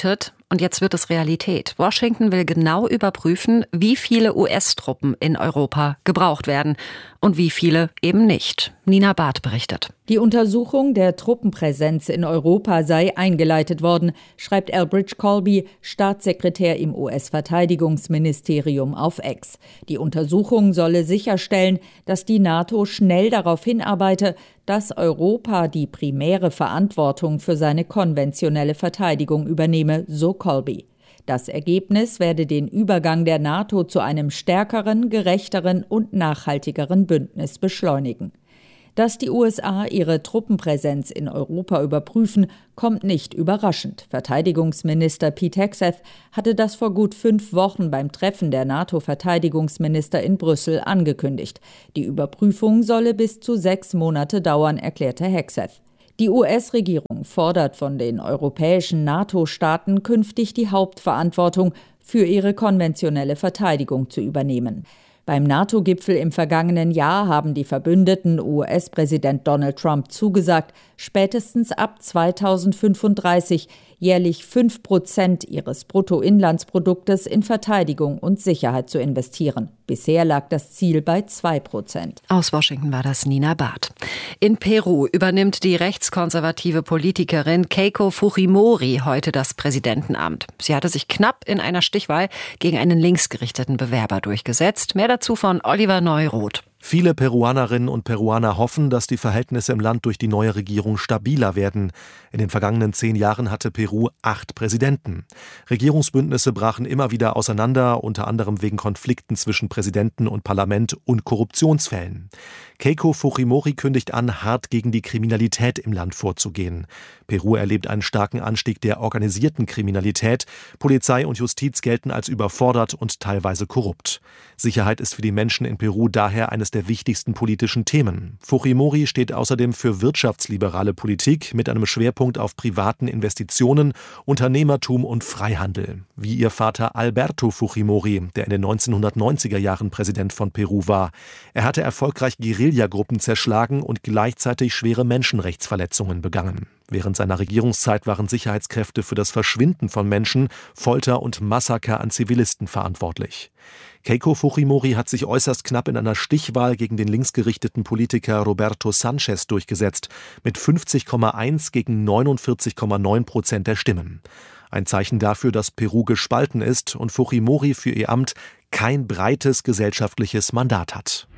Speaker 2: Und jetzt wird es Realität. Washington will genau überprüfen, wie viele U S-Truppen in Europa gebraucht werden und wie viele eben nicht. Nina Barth berichtet.
Speaker 18: Die Untersuchung der Truppenpräsenz in Europa sei eingeleitet worden, schreibt Elbridge Colby, Staatssekretär im U S-Verteidigungsministerium auf X. Die Untersuchung solle sicherstellen, dass die NATO schnell darauf hinarbeite, dass Europa die primäre Verantwortung für seine konventionelle Verteidigung übernehme, so Colby. Das Ergebnis werde den Übergang der NATO zu einem stärkeren, gerechteren und nachhaltigeren Bündnis beschleunigen. Dass die U S A ihre Truppenpräsenz in Europa überprüfen, kommt nicht überraschend. Verteidigungsminister Pete Hegseth hatte das vor gut fünf Wochen beim Treffen der NATO-Verteidigungsminister in Brüssel angekündigt. Die Überprüfung solle bis zu sechs Monate dauern, erklärte Hegseth. Die U S-Regierung fordert von den europäischen NATO-Staaten künftig die Hauptverantwortung für ihre konventionelle Verteidigung zu übernehmen. Beim NATO-Gipfel im vergangenen Jahr haben die Verbündeten U S-Präsident Donald Trump zugesagt, spätestens ab zweitausendfünfunddreißig jährlich fünf Prozent ihres Bruttoinlandsproduktes in Verteidigung und Sicherheit zu investieren. Bisher lag das Ziel bei zwei Prozent.
Speaker 2: Aus Washington war das Nina Barth. In Peru übernimmt die rechtskonservative Politikerin Keiko Fujimori heute das Präsidentenamt. Sie hatte sich knapp in einer Stichwahl gegen einen linksgerichteten Bewerber durchgesetzt. Mehr dazu von Oliver Neuroth.
Speaker 19: Viele Peruanerinnen und Peruaner hoffen, dass die Verhältnisse im Land durch die neue Regierung stabiler werden. In den vergangenen zehn Jahren hatte Peru acht Präsidenten. Regierungsbündnisse brachen immer wieder auseinander, unter anderem wegen Konflikten zwischen Präsidenten und Parlament und Korruptionsfällen. Keiko Fujimori kündigt an, hart gegen die Kriminalität im Land vorzugehen. Peru erlebt einen starken Anstieg der organisierten Kriminalität. Polizei und Justiz gelten als überfordert und teilweise korrupt. Sicherheit ist für die Menschen in Peru daher eines der wichtigsten politischen Themen. Fujimori steht außerdem für wirtschaftsliberale Politik mit einem Schwerpunkt auf privaten Investitionen, Unternehmertum und Freihandel. Wie ihr Vater Alberto Fujimori, der in den neunzehnhundertneunziger Jahren Präsident von Peru war. Er hatte erfolgreich Guerillagruppen zerschlagen und gleichzeitig schwere Menschenrechtsverletzungen begangen. Während seiner Regierungszeit waren Sicherheitskräfte für das Verschwinden von Menschen, Folter und Massaker an Zivilisten verantwortlich. Keiko Fujimori hat sich äußerst knapp in einer Stichwahl gegen den linksgerichteten Politiker Roberto Sanchez durchgesetzt, mit fünfzig Komma eins gegen neunundvierzig Komma neun Prozent der Stimmen. Ein Zeichen dafür, dass Peru gespalten ist und Fujimori für ihr Amt kein breites gesellschaftliches Mandat hat.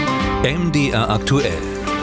Speaker 4: M D R aktuell.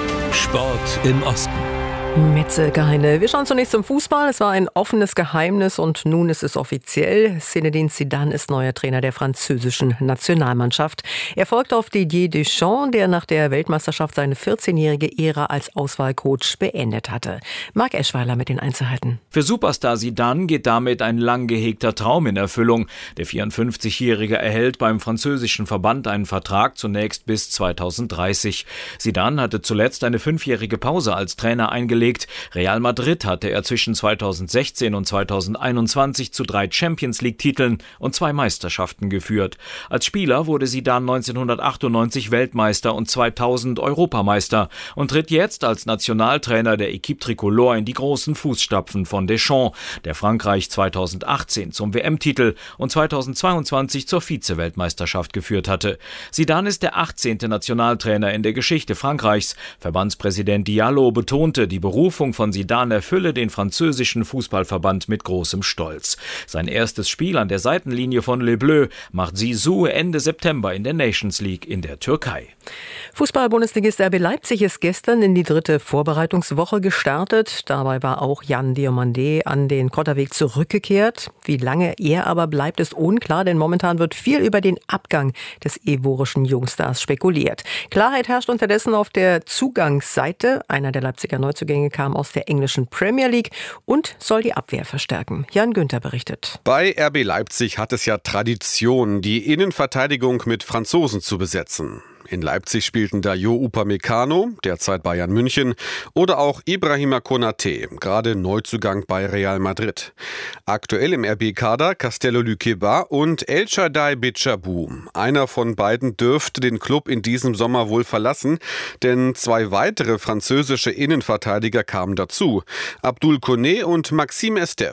Speaker 4: Sport im Osten.
Speaker 12: Mit Silke Heine. Wir schauen zunächst zum Fußball. Es war ein offenes Geheimnis und nun ist es offiziell. Zinedine Zidane ist neuer Trainer der französischen Nationalmannschaft. Er folgt auf Didier Deschamps, der nach der Weltmeisterschaft seine vierzehnjährige Ära als Auswahlcoach beendet hatte. Marc Eschweiler mit den Einzelheiten.
Speaker 20: Für Superstar Zidane geht damit ein lang gehegter Traum in Erfüllung. Der vierundfünfzigjährige erhält beim französischen Verband einen Vertrag zunächst bis zweitausenddreißig. Zidane hatte zuletzt eine fünfjährige Pause als Trainer eingelegt. Real Madrid hatte er zwischen zweitausendsechzehn und zweitausendeinundzwanzig zu drei Champions-League-Titeln und zwei Meisterschaften geführt. Als Spieler wurde Zidane neunzehnhundertachtundneunzig Weltmeister und zweitausend Europameister und tritt jetzt als Nationaltrainer der Équipe Tricolore in die großen Fußstapfen von Deschamps, der Frankreich zweitausendachtzehn zum W M-Titel und zweitausendzweiundzwanzig zur Vize-Weltmeisterschaft geführt hatte. Zidane ist der achtzehnte Nationaltrainer in der Geschichte Frankreichs. Verbandspräsident Diallo betonte, die Berufung von Zidane erfülle den französischen Fußballverband mit großem Stolz. Sein erstes Spiel an der Seitenlinie von Les Bleus macht Zizou Ende September in der Nations League in der Türkei.
Speaker 12: Fußball-Bundesligist R B Leipzig ist gestern in die dritte Vorbereitungswoche gestartet. Dabei war auch Jan Diomandé an den Kotterweg zurückgekehrt. Wie lange er aber bleibt, ist unklar, denn momentan wird viel über den Abgang des evorischen Jungstars spekuliert. Klarheit herrscht unterdessen auf der Zugangsseite. Einer der Leipziger Neuzugänge kam aus der englischen Premier League und soll die Abwehr verstärken. Jan Günther berichtet.
Speaker 21: Bei R B Leipzig hat es ja Tradition, die Innenverteidigung mit Franzosen zu besetzen. In Leipzig spielten da Jo Upamecano, derzeit Bayern München, oder auch Ibrahima Konaté, gerade Neuzugang bei Real Madrid. Aktuell im R B-Kader Castello Luqueba und El Shaddai Bichabou. Einer von beiden dürfte den Club in diesem Sommer wohl verlassen, denn zwei weitere französische Innenverteidiger kamen dazu, Abdul Koné und Maxime Estève.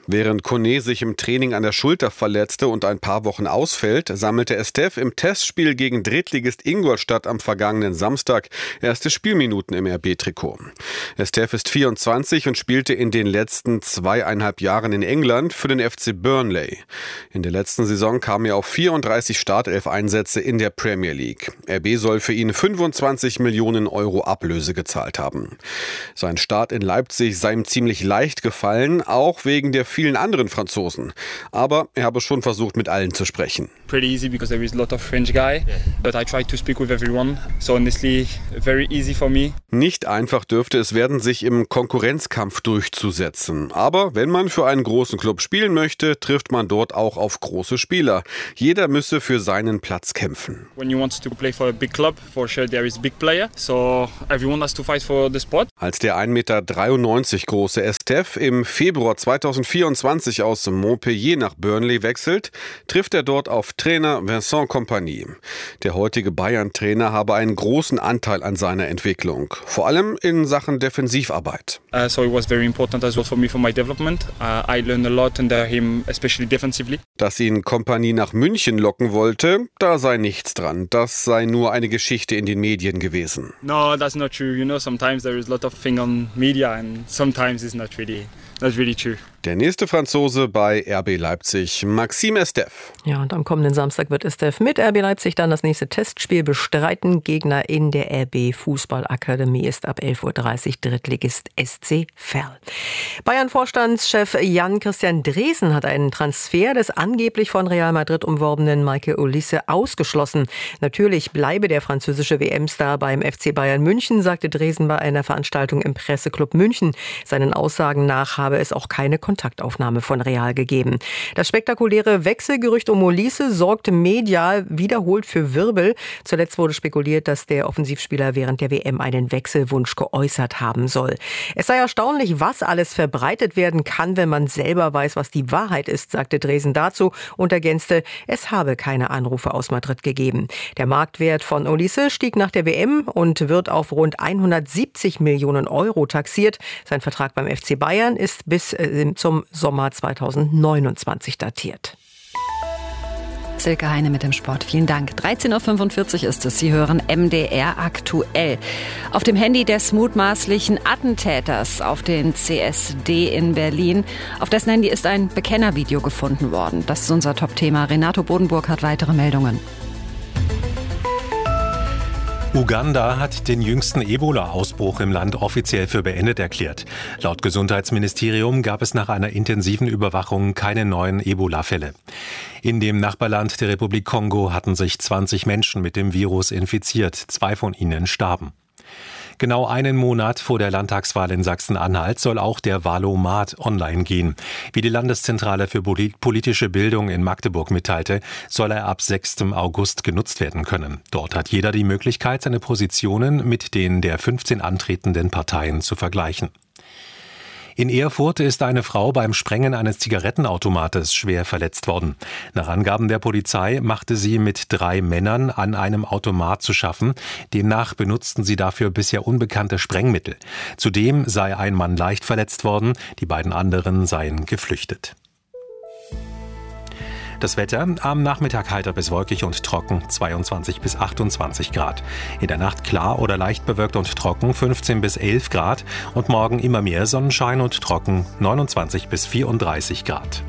Speaker 21: Während Kone sich im Training an der Schulter verletzte und ein paar Wochen ausfällt, sammelte Estev im Testspiel gegen Drittligist Ingolstadt am vergangenen Samstag erste Spielminuten im R B-Trikot. Estev ist vierundzwanzig und spielte in den letzten zweieinhalb Jahren in England für den F C Burnley. In der letzten Saison kam er auf vierunddreißig Startelf-Einsätze in der Premier League. R B soll für ihn fünfundzwanzig Millionen Euro Ablöse gezahlt haben. Sein Start in Leipzig sei ihm ziemlich leicht gefallen, auch wegen der vielen anderen Franzosen. Aber er habe schon versucht, mit allen zu sprechen.
Speaker 1: Pretty easy because there is a lot of French guy, but I try to speak with everyone. So honestly, very easy for me.
Speaker 21: Nicht einfach dürfte es werden, sich im Konkurrenzkampf durchzusetzen. Aber wenn man für einen großen Club spielen möchte, trifft man dort auch auf große Spieler. Jeder müsse für seinen Platz kämpfen.
Speaker 1: When you want to play for a big club, for sure there is a big player. So everyone has to fight for the spot.
Speaker 21: Als der ein Meter dreiundneunzig große Estev im Februar zweitausendvierundzwanzig aus Montpellier nach Burnley wechselt, trifft er dort auf Trainer Vincent Kompany. Der heutige Bayern-Trainer habe einen großen Anteil an seiner Entwicklung, vor allem in Sachen Defensivarbeit.
Speaker 1: Uh, so it was very important as well for me for my development. Uh, I learned a lot under him, especially defensively.
Speaker 21: Dass ihn Kompany nach München locken wollte, da sei nichts dran. Das sei nur eine Geschichte in den Medien gewesen.
Speaker 1: No, that's not true. You know, sometimes there is a lot of thing on media and sometimes it's not really, not really true.
Speaker 21: Der nächste Franzose bei R B Leipzig, Maxime Estev.
Speaker 22: Ja, und am kommenden Samstag wird Estev mit R B Leipzig dann das nächste Testspiel bestreiten. Gegner in der R B Fußballakademie ist ab elf Uhr dreißig Drittligist S C Verl. Bayern-Vorstandschef Jan-Christian Dreesen hat einen Transfer des angeblich von Real Madrid umworbenen Michael Olise ausgeschlossen. Natürlich bleibe der französische W M-Star beim F C Bayern München, sagte Dreesen bei einer Veranstaltung im Presseclub München. Seinen Aussagen nach habe es auch keine Kontaktaufnahme von Real gegeben. Das spektakuläre Wechselgerücht um Olise sorgte medial wiederholt für Wirbel. Zuletzt wurde spekuliert, dass der Offensivspieler während der W M einen Wechselwunsch geäußert haben soll. Es sei erstaunlich, was alles verbreitet werden kann, wenn man selber weiß, was die Wahrheit ist, sagte Dreesen dazu und ergänzte, es habe keine Anrufe aus Madrid gegeben. Der Marktwert von Olise stieg nach der W M und wird auf rund hundertsiebzig Millionen Euro taxiert. Sein Vertrag beim F C Bayern ist bis äh, zum Sommer zweitausendneunundzwanzig datiert.
Speaker 2: Silke Heine mit dem Sport. Vielen Dank. dreizehn Uhr fünfundvierzig ist es. Sie hören M D R aktuell. Auf dem Handy des mutmaßlichen Attentäters auf den C S D in Berlin. Auf dessen Handy ist ein Bekennervideo gefunden worden. Das ist unser Top-Thema. Renato Bodenburg hat weitere Meldungen.
Speaker 3: Uganda hat den jüngsten Ebola-Ausbruch im Land offiziell für beendet erklärt. Laut Gesundheitsministerium gab es nach einer intensiven Überwachung keine neuen Ebola-Fälle. In dem Nachbarland der Republik Kongo hatten sich zwanzig Menschen mit dem Virus infiziert. Zwei von ihnen starben. Genau einen Monat vor der Landtagswahl in Sachsen-Anhalt soll auch der Wahlomat online gehen. Wie die Landeszentrale für politische Bildung in Magdeburg mitteilte, soll er ab sechsten August genutzt werden können. Dort hat jeder die Möglichkeit, seine Positionen mit denen der fünfzehn antretenden Parteien zu vergleichen. In Erfurt ist eine Frau beim Sprengen eines Zigarettenautomates schwer verletzt worden. Nach Angaben der Polizei machte sie mit drei Männern an einem Automat zu schaffen. Demnach benutzten sie dafür bisher unbekannte Sprengmittel. Zudem sei ein Mann leicht verletzt worden, die beiden anderen seien geflüchtet. Das Wetter, am Nachmittag heiter bis wolkig und trocken, zweiundzwanzig bis achtundzwanzig Grad. In der Nacht klar oder leicht bewölkt und trocken, fünfzehn bis elf Grad. Und morgen immer mehr Sonnenschein und trocken, neunundzwanzig bis vierunddreißig Grad.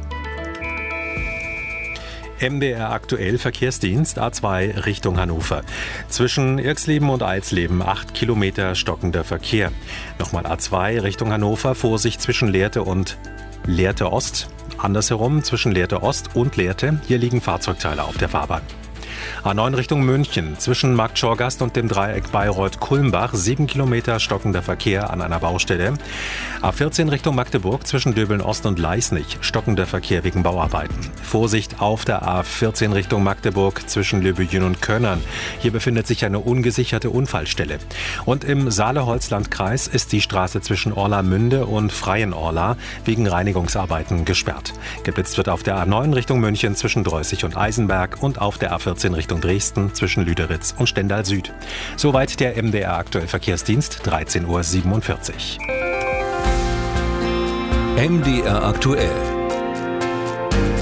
Speaker 3: M D R aktuell Verkehrsdienst A zwei Richtung Hannover. Zwischen Irxleben und Alsleben acht Kilometer stockender Verkehr. Nochmal A zwei Richtung Hannover, Vorsicht zwischen Lehrte und Lehrte Ost. Andersherum zwischen Lehrte Ost und Lehrte. Hier liegen Fahrzeugteile auf der Fahrbahn. A neun Richtung München. Zwischen Markt Schorgast und dem Dreieck Bayreuth-Kulmbach. Sieben Kilometer stockender Verkehr an einer Baustelle. A vierzehn Richtung Magdeburg. Zwischen Döbeln Ost und Leisnig. Stockender Verkehr wegen Bauarbeiten. Vorsicht auf der A vierzehn Richtung Magdeburg. Zwischen Löbejün und Könnern. Hier befindet sich eine ungesicherte Unfallstelle. Und im Saale-Holzland-Kreis ist die Straße zwischen Orlamünde und Freienorla wegen Reinigungsarbeiten gesperrt. Geblitzt wird auf der A neun Richtung München zwischen Dreußig und Eisenberg und auf der A vierzehn Richtung Dresden zwischen Lüderitz und Stendal Süd. Soweit der M D R aktuell Verkehrsdienst, dreizehn Uhr siebenundvierzig.
Speaker 4: M D R aktuell.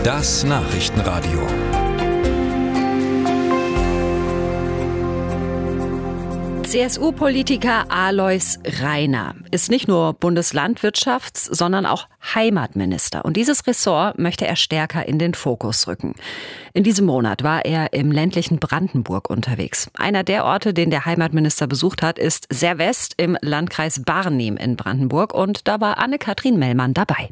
Speaker 4: Das Nachrichtenradio.
Speaker 2: C S U-Politiker Alois Rainer ist nicht nur Bundeslandwirtschafts-, sondern auch Heimatminister. Und dieses Ressort möchte er stärker in den Fokus rücken. In diesem Monat war er im ländlichen Brandenburg unterwegs. Einer der Orte, den der Heimatminister besucht hat, ist Servest im Landkreis Barnim in Brandenburg. Und da war Anne-Kathrin Mellmann dabei.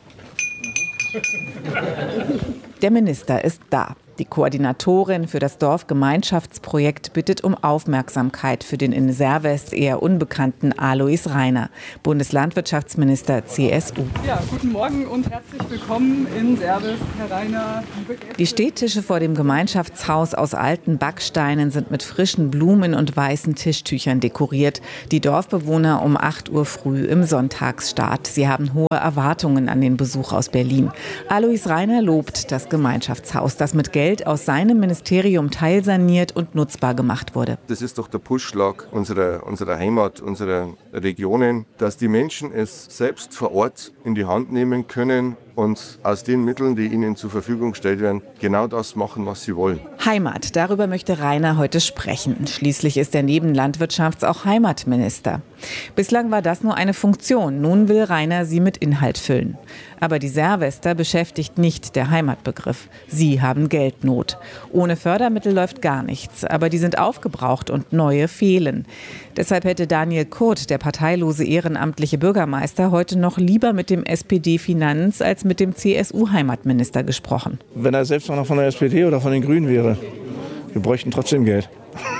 Speaker 5: Der Minister ist da. Die Koordinatorin für das Dorfgemeinschaftsprojekt bittet um Aufmerksamkeit für den in Servest eher unbekannten Alois Rainer, Bundeslandwirtschaftsminister C S U.
Speaker 6: Ja, guten Morgen und herzlich willkommen in Servest, Herr Rainer.
Speaker 5: Die Stehtische vor dem Gemeinschaftshaus aus alten Backsteinen sind mit frischen Blumen und weißen Tischtüchern dekoriert. Die Dorfbewohner um acht Uhr früh im Sonntagsstart. Sie haben hohe Erwartungen an den Besuch aus Berlin. Alois Rainer lobt das Gemeinschaftshaus, das mit Geld aus seinem Ministerium teilsaniert und nutzbar gemacht wurde.
Speaker 23: Das ist doch der Pulsschlag unserer, unserer Heimat, unserer Regionen, dass die Menschen es selbst vor Ort in die Hand nehmen können und aus den Mitteln, die ihnen zur Verfügung gestellt werden, genau das machen, was sie wollen.
Speaker 5: Heimat, darüber möchte Rainer heute sprechen. Schließlich ist er neben Landwirtschafts- auch Heimatminister. Bislang war das nur eine Funktion. Nun will Rainer sie mit Inhalt füllen. Aber die Servester beschäftigt nicht der Heimatbegriff. Sie haben Geldnot. Ohne Fördermittel läuft gar nichts. Aber die sind aufgebraucht und neue fehlen. Deshalb hätte Daniel Kurt, der parteilose ehrenamtliche Bürgermeister, heute noch lieber mit dem S P D-Finanz- als mit dem C S U-Heimatminister gesprochen.
Speaker 24: Wenn er selbst noch von der S P D oder von den Grünen wäre, wir bräuchten trotzdem Geld.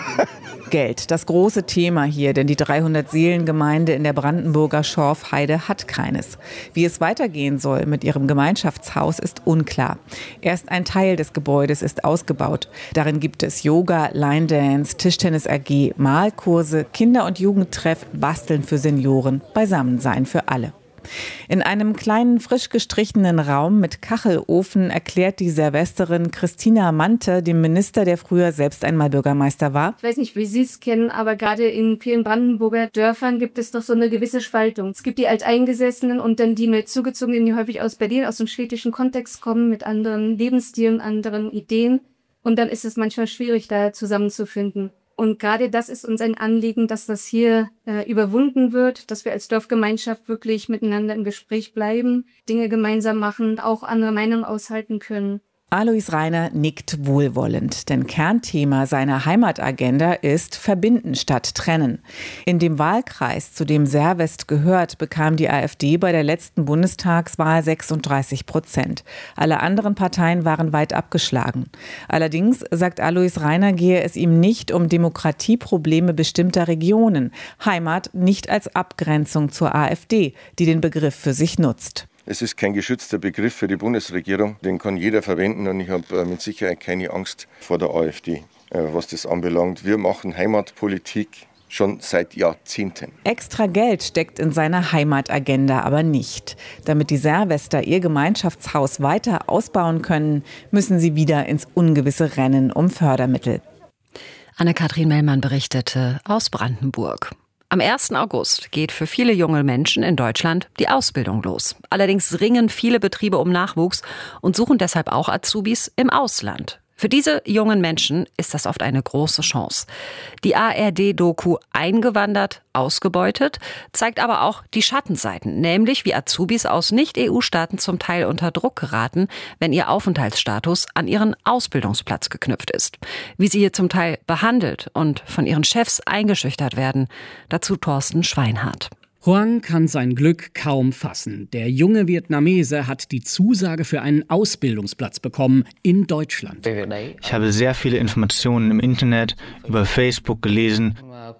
Speaker 5: Geld, das große Thema hier, denn die dreihundert-Seelen-Gemeinde in der Brandenburger Schorfheide hat keines. Wie es weitergehen soll mit ihrem Gemeinschaftshaus ist unklar. Erst ein Teil des Gebäudes ist ausgebaut. Darin gibt es Yoga, Line Dance, Tischtennis A G, Malkurse, Kinder- und Jugendtreff, Basteln für Senioren, Beisammensein für alle. In einem kleinen, frisch gestrichenen Raum mit Kachelofen erklärt die Servesterin Christina Mante dem Minister, der früher selbst einmal Bürgermeister war:
Speaker 25: Ich weiß nicht, wie Sie es kennen, aber gerade in vielen Brandenburger Dörfern gibt es doch so eine gewisse Spaltung. Es gibt die Alteingesessenen und dann die neu zugezogenen, die häufig aus Berlin, aus dem städtischen Kontext kommen, mit anderen Lebensstilen, anderen Ideen. Und dann ist es manchmal schwierig, da zusammenzufinden. Und gerade das ist uns ein Anliegen, dass das hier äh, überwunden wird, dass wir als Dorfgemeinschaft wirklich miteinander im Gespräch bleiben, Dinge gemeinsam machen, auch andere Meinungen aushalten können.
Speaker 5: Alois Rainer nickt wohlwollend, denn Kernthema seiner Heimatagenda ist Verbinden statt Trennen. In dem Wahlkreis, zu dem Servest gehört, bekam die AfD bei der letzten Bundestagswahl sechsunddreißig Prozent. Alle anderen Parteien waren weit abgeschlagen. Allerdings, sagt Alois Rainer, gehe es ihm nicht um Demokratieprobleme bestimmter Regionen. Heimat nicht als Abgrenzung zur AfD, die den Begriff für sich nutzt.
Speaker 23: Es ist kein geschützter Begriff für die Bundesregierung, den kann jeder verwenden und ich habe mit Sicherheit keine Angst vor der AfD, was das anbelangt. Wir machen Heimatpolitik schon seit Jahrzehnten.
Speaker 5: Extra Geld steckt in seiner Heimatagenda aber nicht. Damit die Servester ihr Gemeinschaftshaus weiter ausbauen können, müssen sie wieder ins ungewisse Rennen um Fördermittel.
Speaker 2: Anne-Kathrin Mellmann berichtete aus Brandenburg. Am ersten August geht für viele junge Menschen in Deutschland die Ausbildung los. Allerdings ringen viele Betriebe um Nachwuchs und suchen deshalb auch Azubis im Ausland. Für diese jungen Menschen ist das oft eine große Chance. Die A R D-Doku Eingewandert, ausgebeutet zeigt aber auch die Schattenseiten, nämlich wie Azubis aus Nicht-E U-Staaten zum Teil unter Druck geraten, wenn ihr Aufenthaltsstatus an ihren Ausbildungsplatz geknüpft ist. Wie sie hier zum Teil behandelt und von ihren Chefs eingeschüchtert werden. Dazu Thorsten Schweinhardt.
Speaker 26: Hoang kann sein Glück kaum fassen. Der junge Vietnamese hat die Zusage für einen Ausbildungsplatz bekommen in Deutschland.
Speaker 27: Ich habe sehr viele Informationen im Internet, über Facebook gelesen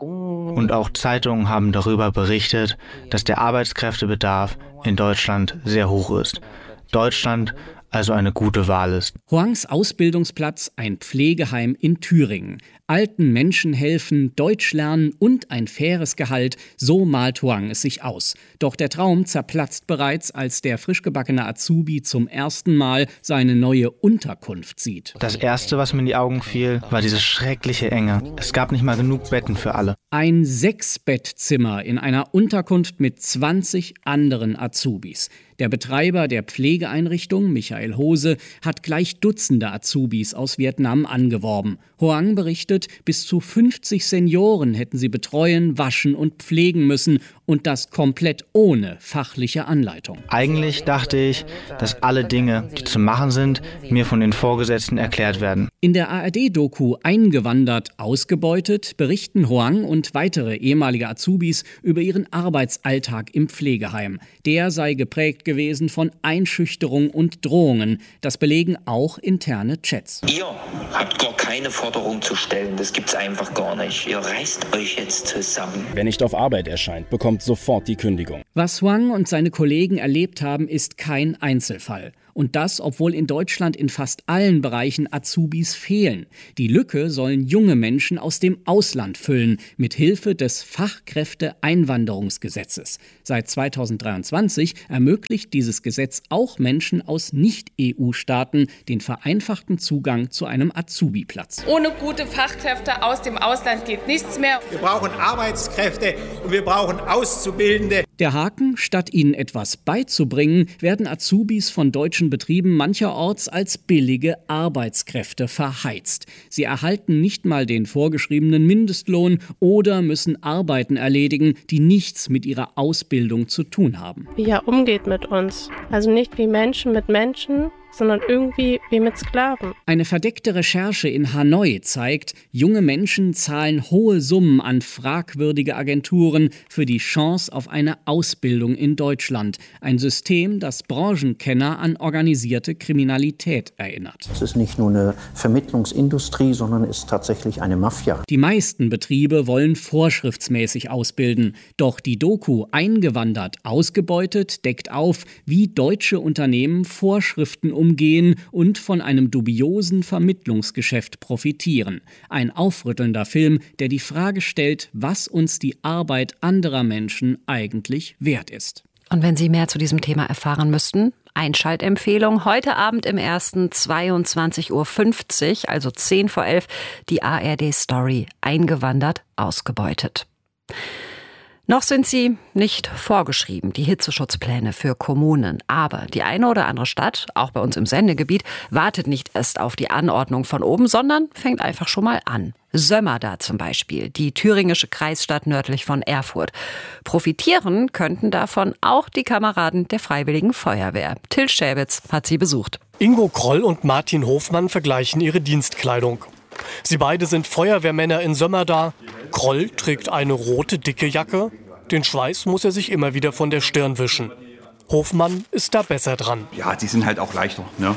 Speaker 27: und auch Zeitungen haben darüber berichtet, dass der Arbeitskräftebedarf in Deutschland sehr hoch ist. Deutschland also eine gute Wahl ist.
Speaker 26: Hoangs Ausbildungsplatz ein Pflegeheim in Thüringen. Alten Menschen helfen, Deutsch lernen und ein faires Gehalt, so malt Huang es sich aus. Doch der Traum zerplatzt bereits, als der frischgebackene Azubi zum ersten Mal seine neue Unterkunft sieht.
Speaker 27: Das Erste, was mir in die Augen fiel, war diese schreckliche Enge. Es gab nicht mal genug Betten für alle.
Speaker 26: Ein Sechs-Bettzimmer in einer Unterkunft mit zwanzig anderen Azubis. Der Betreiber der Pflegeeinrichtung, Michael Hose, hat gleich Dutzende Azubis aus Vietnam angeworben. Huang berichtet, bis zu fünfzig Senioren hätten sie betreuen, waschen und pflegen müssen und das komplett ohne fachliche Anleitung.
Speaker 27: Eigentlich dachte ich, dass alle Dinge, die zu machen sind, mir von den Vorgesetzten erklärt werden.
Speaker 26: In der A R D-Doku Eingewandert, ausgebeutet berichten Huang und weitere ehemalige Azubis über ihren Arbeitsalltag im Pflegeheim. Der sei geprägt gewesen von Einschüchterung und Drohungen. Das belegen auch interne Chats.
Speaker 7: Ihr habt gar keine Forderung zu stellen, das gibt's einfach gar nicht. Ihr reißt euch jetzt zusammen.
Speaker 8: Wer nicht auf Arbeit erscheint, bekommt sofort die Kündigung.
Speaker 26: Was Huang und seine Kollegen erlebt haben, ist kein Einzelfall. Und das, obwohl in Deutschland in fast allen Bereichen Azubis fehlen. Die Lücke sollen junge Menschen aus dem Ausland füllen, mit Hilfe des Fachkräfteeinwanderungsgesetzes. Seit zweitausenddreiundzwanzig ermöglicht dieses Gesetz auch Menschen aus Nicht-E U-Staaten den vereinfachten Zugang zu einem Azubi-Platz.
Speaker 9: Ohne gute Fachkräfte aus dem Ausland geht nichts mehr. Wir brauchen Arbeitskräfte und wir brauchen Auszubildende.
Speaker 26: Der Haken: Statt ihnen etwas beizubringen, werden Azubis von deutschen Betrieben mancherorts als billige Arbeitskräfte verheizt. Sie erhalten nicht mal den vorgeschriebenen Mindestlohn oder müssen Arbeiten erledigen, die nichts mit ihrer Ausbildung zu tun haben.
Speaker 10: Wie er umgeht mit uns. Also nicht wie Menschen mit Menschen, sondern irgendwie wie mit Sklaven.
Speaker 26: Eine verdeckte Recherche in Hanoi zeigt, junge Menschen zahlen hohe Summen an fragwürdige Agenturen für die Chance auf eine Ausbildung in Deutschland. Ein System, das Branchenkenner an organisierte Kriminalität erinnert.
Speaker 11: Es ist nicht nur eine Vermittlungsindustrie, sondern es ist tatsächlich eine Mafia.
Speaker 26: Die meisten Betriebe wollen vorschriftsmäßig ausbilden. Doch die Doku Eingewandert, ausgebeutet deckt auf, wie deutsche Unternehmen Vorschriften umgehen und von einem dubiosen Vermittlungsgeschäft profitieren. Ein aufrüttelnder Film, der die Frage stellt, was uns die Arbeit anderer Menschen eigentlich wert ist.
Speaker 2: Und wenn Sie mehr zu diesem Thema erfahren müssten, Einschaltempfehlung: heute Abend im ersten zweiundzwanzig Uhr fünfzig, also zehn vor elf, die A R D-Story Eingewandert, ausgebeutet. Noch sind sie nicht vorgeschrieben, die Hitzeschutzpläne für Kommunen. Aber die eine oder andere Stadt, auch bei uns im Sendegebiet, wartet nicht erst auf die Anordnung von oben, sondern fängt einfach schon mal an. Sömmerda zum Beispiel, die thüringische Kreisstadt nördlich von Erfurt. Profitieren könnten davon auch die Kameraden der Freiwilligen Feuerwehr. Till Schäbitz hat sie besucht.
Speaker 13: Ingo Kroll und Martin Hofmann vergleichen ihre Dienstkleidung. Sie beide sind Feuerwehrmänner in Sömmerda. Kroll trägt eine rote, dicke Jacke. Den Schweiß muss er sich immer wieder von der Stirn wischen. Hofmann ist da besser dran.
Speaker 14: Ja, die sind halt auch leichter. Ne?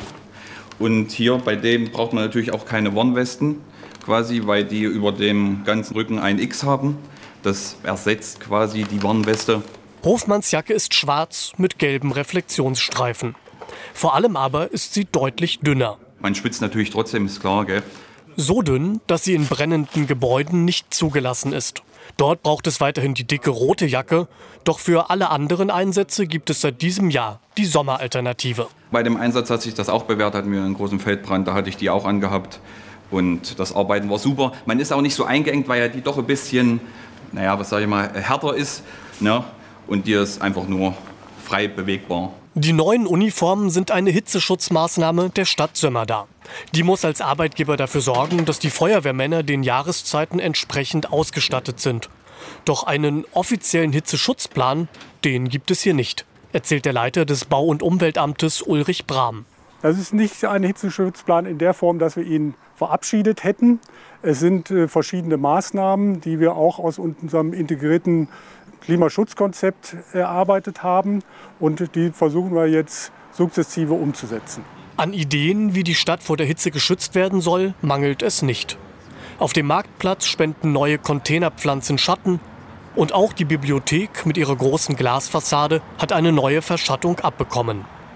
Speaker 14: Und hier bei dem braucht man natürlich auch keine Warnwesten, quasi, weil die über dem ganzen Rücken ein X haben. Das ersetzt quasi die Warnweste.
Speaker 13: Hofmanns Jacke ist schwarz mit gelben Reflexionsstreifen. Vor allem aber ist sie deutlich dünner.
Speaker 14: Man schwitzt natürlich trotzdem, ist klar, gell?
Speaker 13: So dünn, dass sie in brennenden Gebäuden nicht zugelassen ist. Dort braucht es weiterhin die dicke rote Jacke. Doch für alle anderen Einsätze gibt es seit diesem Jahr die Sommeralternative.
Speaker 14: Bei dem Einsatz hat sich das auch bewährt, hatten wir einen großen Feldbrand, da hatte ich die auch angehabt. Und das Arbeiten war super. Man ist auch nicht so eingeengt, weil ja die doch ein bisschen, naja, was sage ich mal, härter ist. Ne? Und die ist einfach nur frei bewegbar.
Speaker 13: Die neuen Uniformen sind eine Hitzeschutzmaßnahme der Stadt Sömmerda. Die muss als Arbeitgeber dafür sorgen, dass die Feuerwehrmänner den Jahreszeiten entsprechend ausgestattet sind. Doch einen offiziellen Hitzeschutzplan, den gibt es hier nicht, erzählt der Leiter des Bau- und Umweltamtes Ulrich Brahm.
Speaker 28: Das ist nicht ein Hitzeschutzplan in der Form, dass wir ihn verabschiedet hätten. Es sind äh, verschiedene Maßnahmen, die wir auch aus unserem integrierten Klimaschutzkonzept erarbeitet haben. Und die versuchen wir jetzt sukzessive umzusetzen.
Speaker 13: An Ideen, wie die Stadt vor der Hitze geschützt werden soll, mangelt es nicht. Auf dem Marktplatz spenden neue Containerpflanzen Schatten. Und auch die Bibliothek mit ihrer großen Glasfassade hat eine neue Verschattung abbekommen.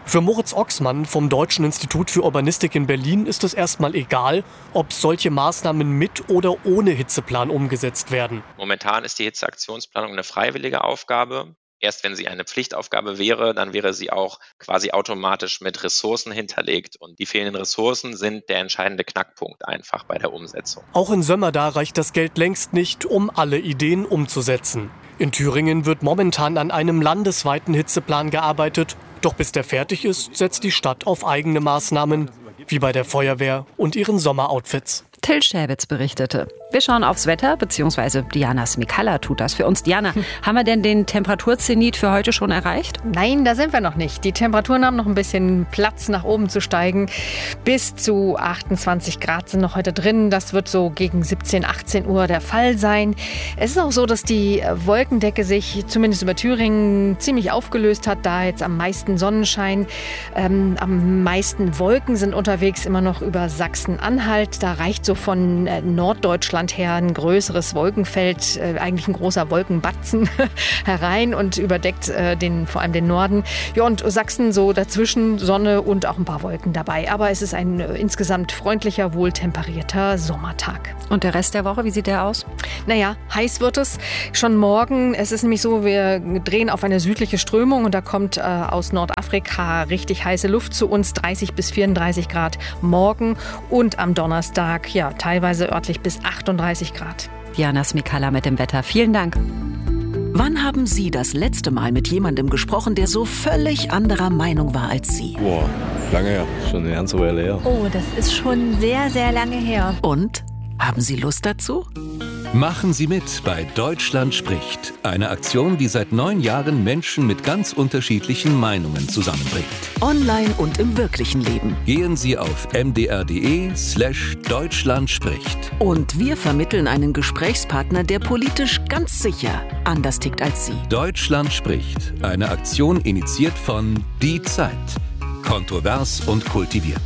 Speaker 13: Für Moritz Oxmann vom Deutschen Institut für Urbanistik in Berlin ist es erstmal egal, ob solche Maßnahmen mit oder ohne Hitzeplan umgesetzt werden.
Speaker 1: Momentan ist die Hitzeaktionsplanung eine freiwillige Aufgabe. Erst wenn sie eine Pflichtaufgabe wäre, dann wäre sie auch quasi automatisch mit Ressourcen hinterlegt. Und die fehlenden Ressourcen sind der entscheidende Knackpunkt einfach bei der Umsetzung.
Speaker 13: Auch in Sömmerda reicht das Geld längst nicht, um alle Ideen umzusetzen. In Thüringen wird momentan an einem landesweiten Hitzeplan gearbeitet. Doch bis der fertig ist, setzt die Stadt auf eigene Maßnahmen, wie bei der Feuerwehr und ihren Sommeroutfits.
Speaker 2: Till Schäbitz berichtete. Wir schauen aufs Wetter, beziehungsweise Diana Smikalla tut das für uns. Diana, hm. haben wir denn den Temperaturzenit für heute schon erreicht?
Speaker 12: Nein, da sind wir noch nicht. Die Temperaturen haben noch ein bisschen Platz, nach oben zu steigen. Bis zu achtundzwanzig Grad sind noch heute drin. Das wird so gegen siebzehn, achtzehn Uhr der Fall sein. Es ist auch so, dass die Wolkendecke sich zumindest über Thüringen ziemlich aufgelöst hat. Da jetzt am meisten Sonnenschein, ähm, am meisten Wolken sind unterwegs, immer noch über Sachsen-Anhalt. Da reicht so von äh, Norddeutschland her ein größeres Wolkenfeld, äh, eigentlich ein großer Wolkenbatzen herein und überdeckt äh, den, vor allem den Norden. Ja, und Sachsen so dazwischen, Sonne und auch ein paar Wolken dabei. Aber es ist ein äh, insgesamt freundlicher, wohltemperierter Sommertag.
Speaker 2: Und der Rest der Woche, wie sieht der aus?
Speaker 12: Naja, heiß wird es schon morgen. Es ist nämlich so, wir drehen auf eine südliche Strömung und da kommt äh, aus Nordafrika richtig heiße Luft zu uns, dreißig bis vierunddreißig Grad morgen und am Donnerstag, ja, teilweise örtlich bis achtunddreißig Grad.
Speaker 2: Diana Smikalla mit dem Wetter. Vielen Dank.
Speaker 15: Wann haben Sie das letzte Mal mit jemandem gesprochen, der so völlig anderer Meinung war als Sie?
Speaker 16: Boah, lange her. Schon eine ganze Weile her.
Speaker 17: Oh, das ist schon sehr, sehr lange her.
Speaker 15: Und? Haben Sie Lust dazu?
Speaker 4: Machen Sie mit bei Deutschland spricht. Eine Aktion, die seit neun Jahren Menschen mit ganz unterschiedlichen Meinungen zusammenbringt.
Speaker 15: Online und im wirklichen Leben.
Speaker 4: Gehen Sie auf mdr.de slash Deutschland spricht.
Speaker 15: Und wir vermitteln einen Gesprächspartner, der politisch ganz sicher anders tickt als Sie.
Speaker 4: Deutschland spricht. Eine Aktion initiiert von Die Zeit. Kontrovers und kultiviert.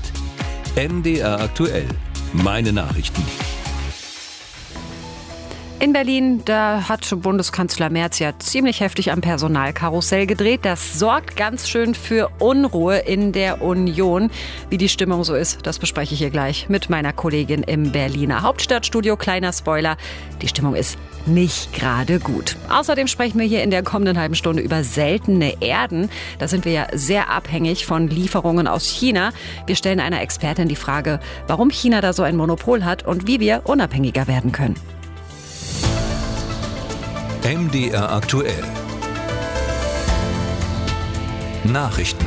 Speaker 4: M D R aktuell. Meine Nachrichten.
Speaker 2: In Berlin, da hat Bundeskanzler Merz ja ziemlich heftig am Personalkarussell gedreht. Das sorgt ganz schön für Unruhe in der Union. Wie die Stimmung so ist, das bespreche ich hier gleich mit meiner Kollegin im Berliner Hauptstadtstudio. Kleiner Spoiler, die Stimmung ist nicht gerade gut. Außerdem sprechen wir hier in der kommenden halben Stunde über seltene Erden. Da sind wir ja sehr abhängig von Lieferungen aus China. Wir stellen einer Expertin die Frage, warum China da so ein Monopol hat und wie wir unabhängiger werden können.
Speaker 4: M D R aktuell. Nachrichten.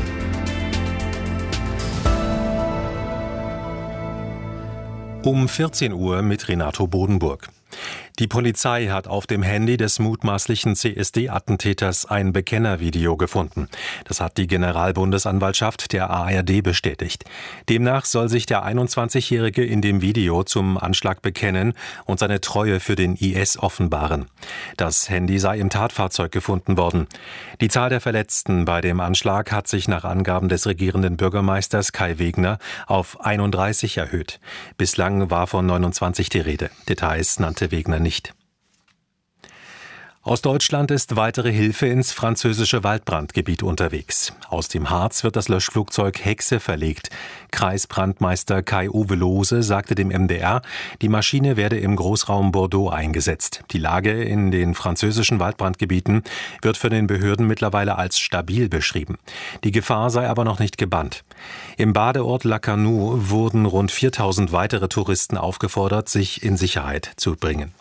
Speaker 3: Um vierzehn Uhr mit Renato Bodenburg. Die Polizei hat auf dem Handy des mutmaßlichen C S D-Attentäters ein Bekennervideo gefunden. Das hat die Generalbundesanwaltschaft der A R D bestätigt. Demnach soll sich der einundzwanzigjährige in dem Video zum Anschlag bekennen und seine Treue für den I S offenbaren. Das Handy sei im Tatfahrzeug gefunden worden. Die Zahl der Verletzten bei dem Anschlag hat sich nach Angaben des regierenden Bürgermeisters Kai Wegner auf einunddreißig erhöht. Bislang war von neunundzwanzig die Rede. Details nannte Wegner nicht. Aus Deutschland ist weitere Hilfe ins französische Waldbrandgebiet unterwegs. Aus dem Harz wird das Löschflugzeug Hexe verlegt. Kreisbrandmeister Kai-Uwe Lohse sagte dem M D R, die Maschine werde im Großraum Bordeaux eingesetzt. Die Lage in den französischen Waldbrandgebieten wird von den Behörden mittlerweile als stabil beschrieben. Die Gefahr sei aber noch nicht gebannt. Im Badeort Lacanau wurden rund viertausend weitere Touristen aufgefordert, sich in Sicherheit zu bringen.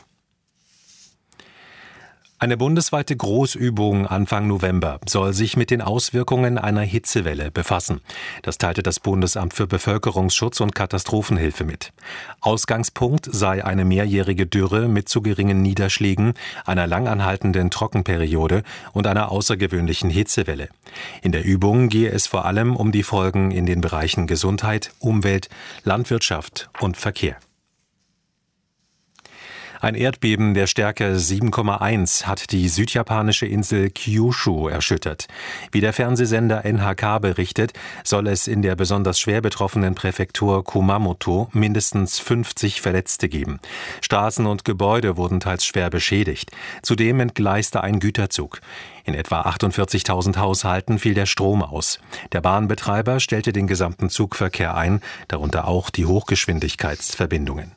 Speaker 3: Eine bundesweite Großübung Anfang November soll sich mit den Auswirkungen einer Hitzewelle befassen. Das teilte das Bundesamt für Bevölkerungsschutz und Katastrophenhilfe mit. Ausgangspunkt sei eine mehrjährige Dürre mit zu geringen Niederschlägen, einer langanhaltenden Trockenperiode und einer außergewöhnlichen Hitzewelle. In der Übung gehe es vor allem um die Folgen in den Bereichen Gesundheit, Umwelt, Landwirtschaft und Verkehr. Ein Erdbeben der Stärke sieben Komma eins hat die südjapanische Insel Kyushu erschüttert. Wie der Fernsehsender N H K berichtet, soll es in der besonders schwer betroffenen Präfektur Kumamoto mindestens fünfzig Verletzte geben. Straßen und Gebäude wurden teils schwer beschädigt. Zudem entgleiste ein Güterzug. In etwa achtundvierzigtausend Haushalten fiel der Strom aus. Der Bahnbetreiber stellte den gesamten Zugverkehr ein, darunter auch die Hochgeschwindigkeitsverbindungen.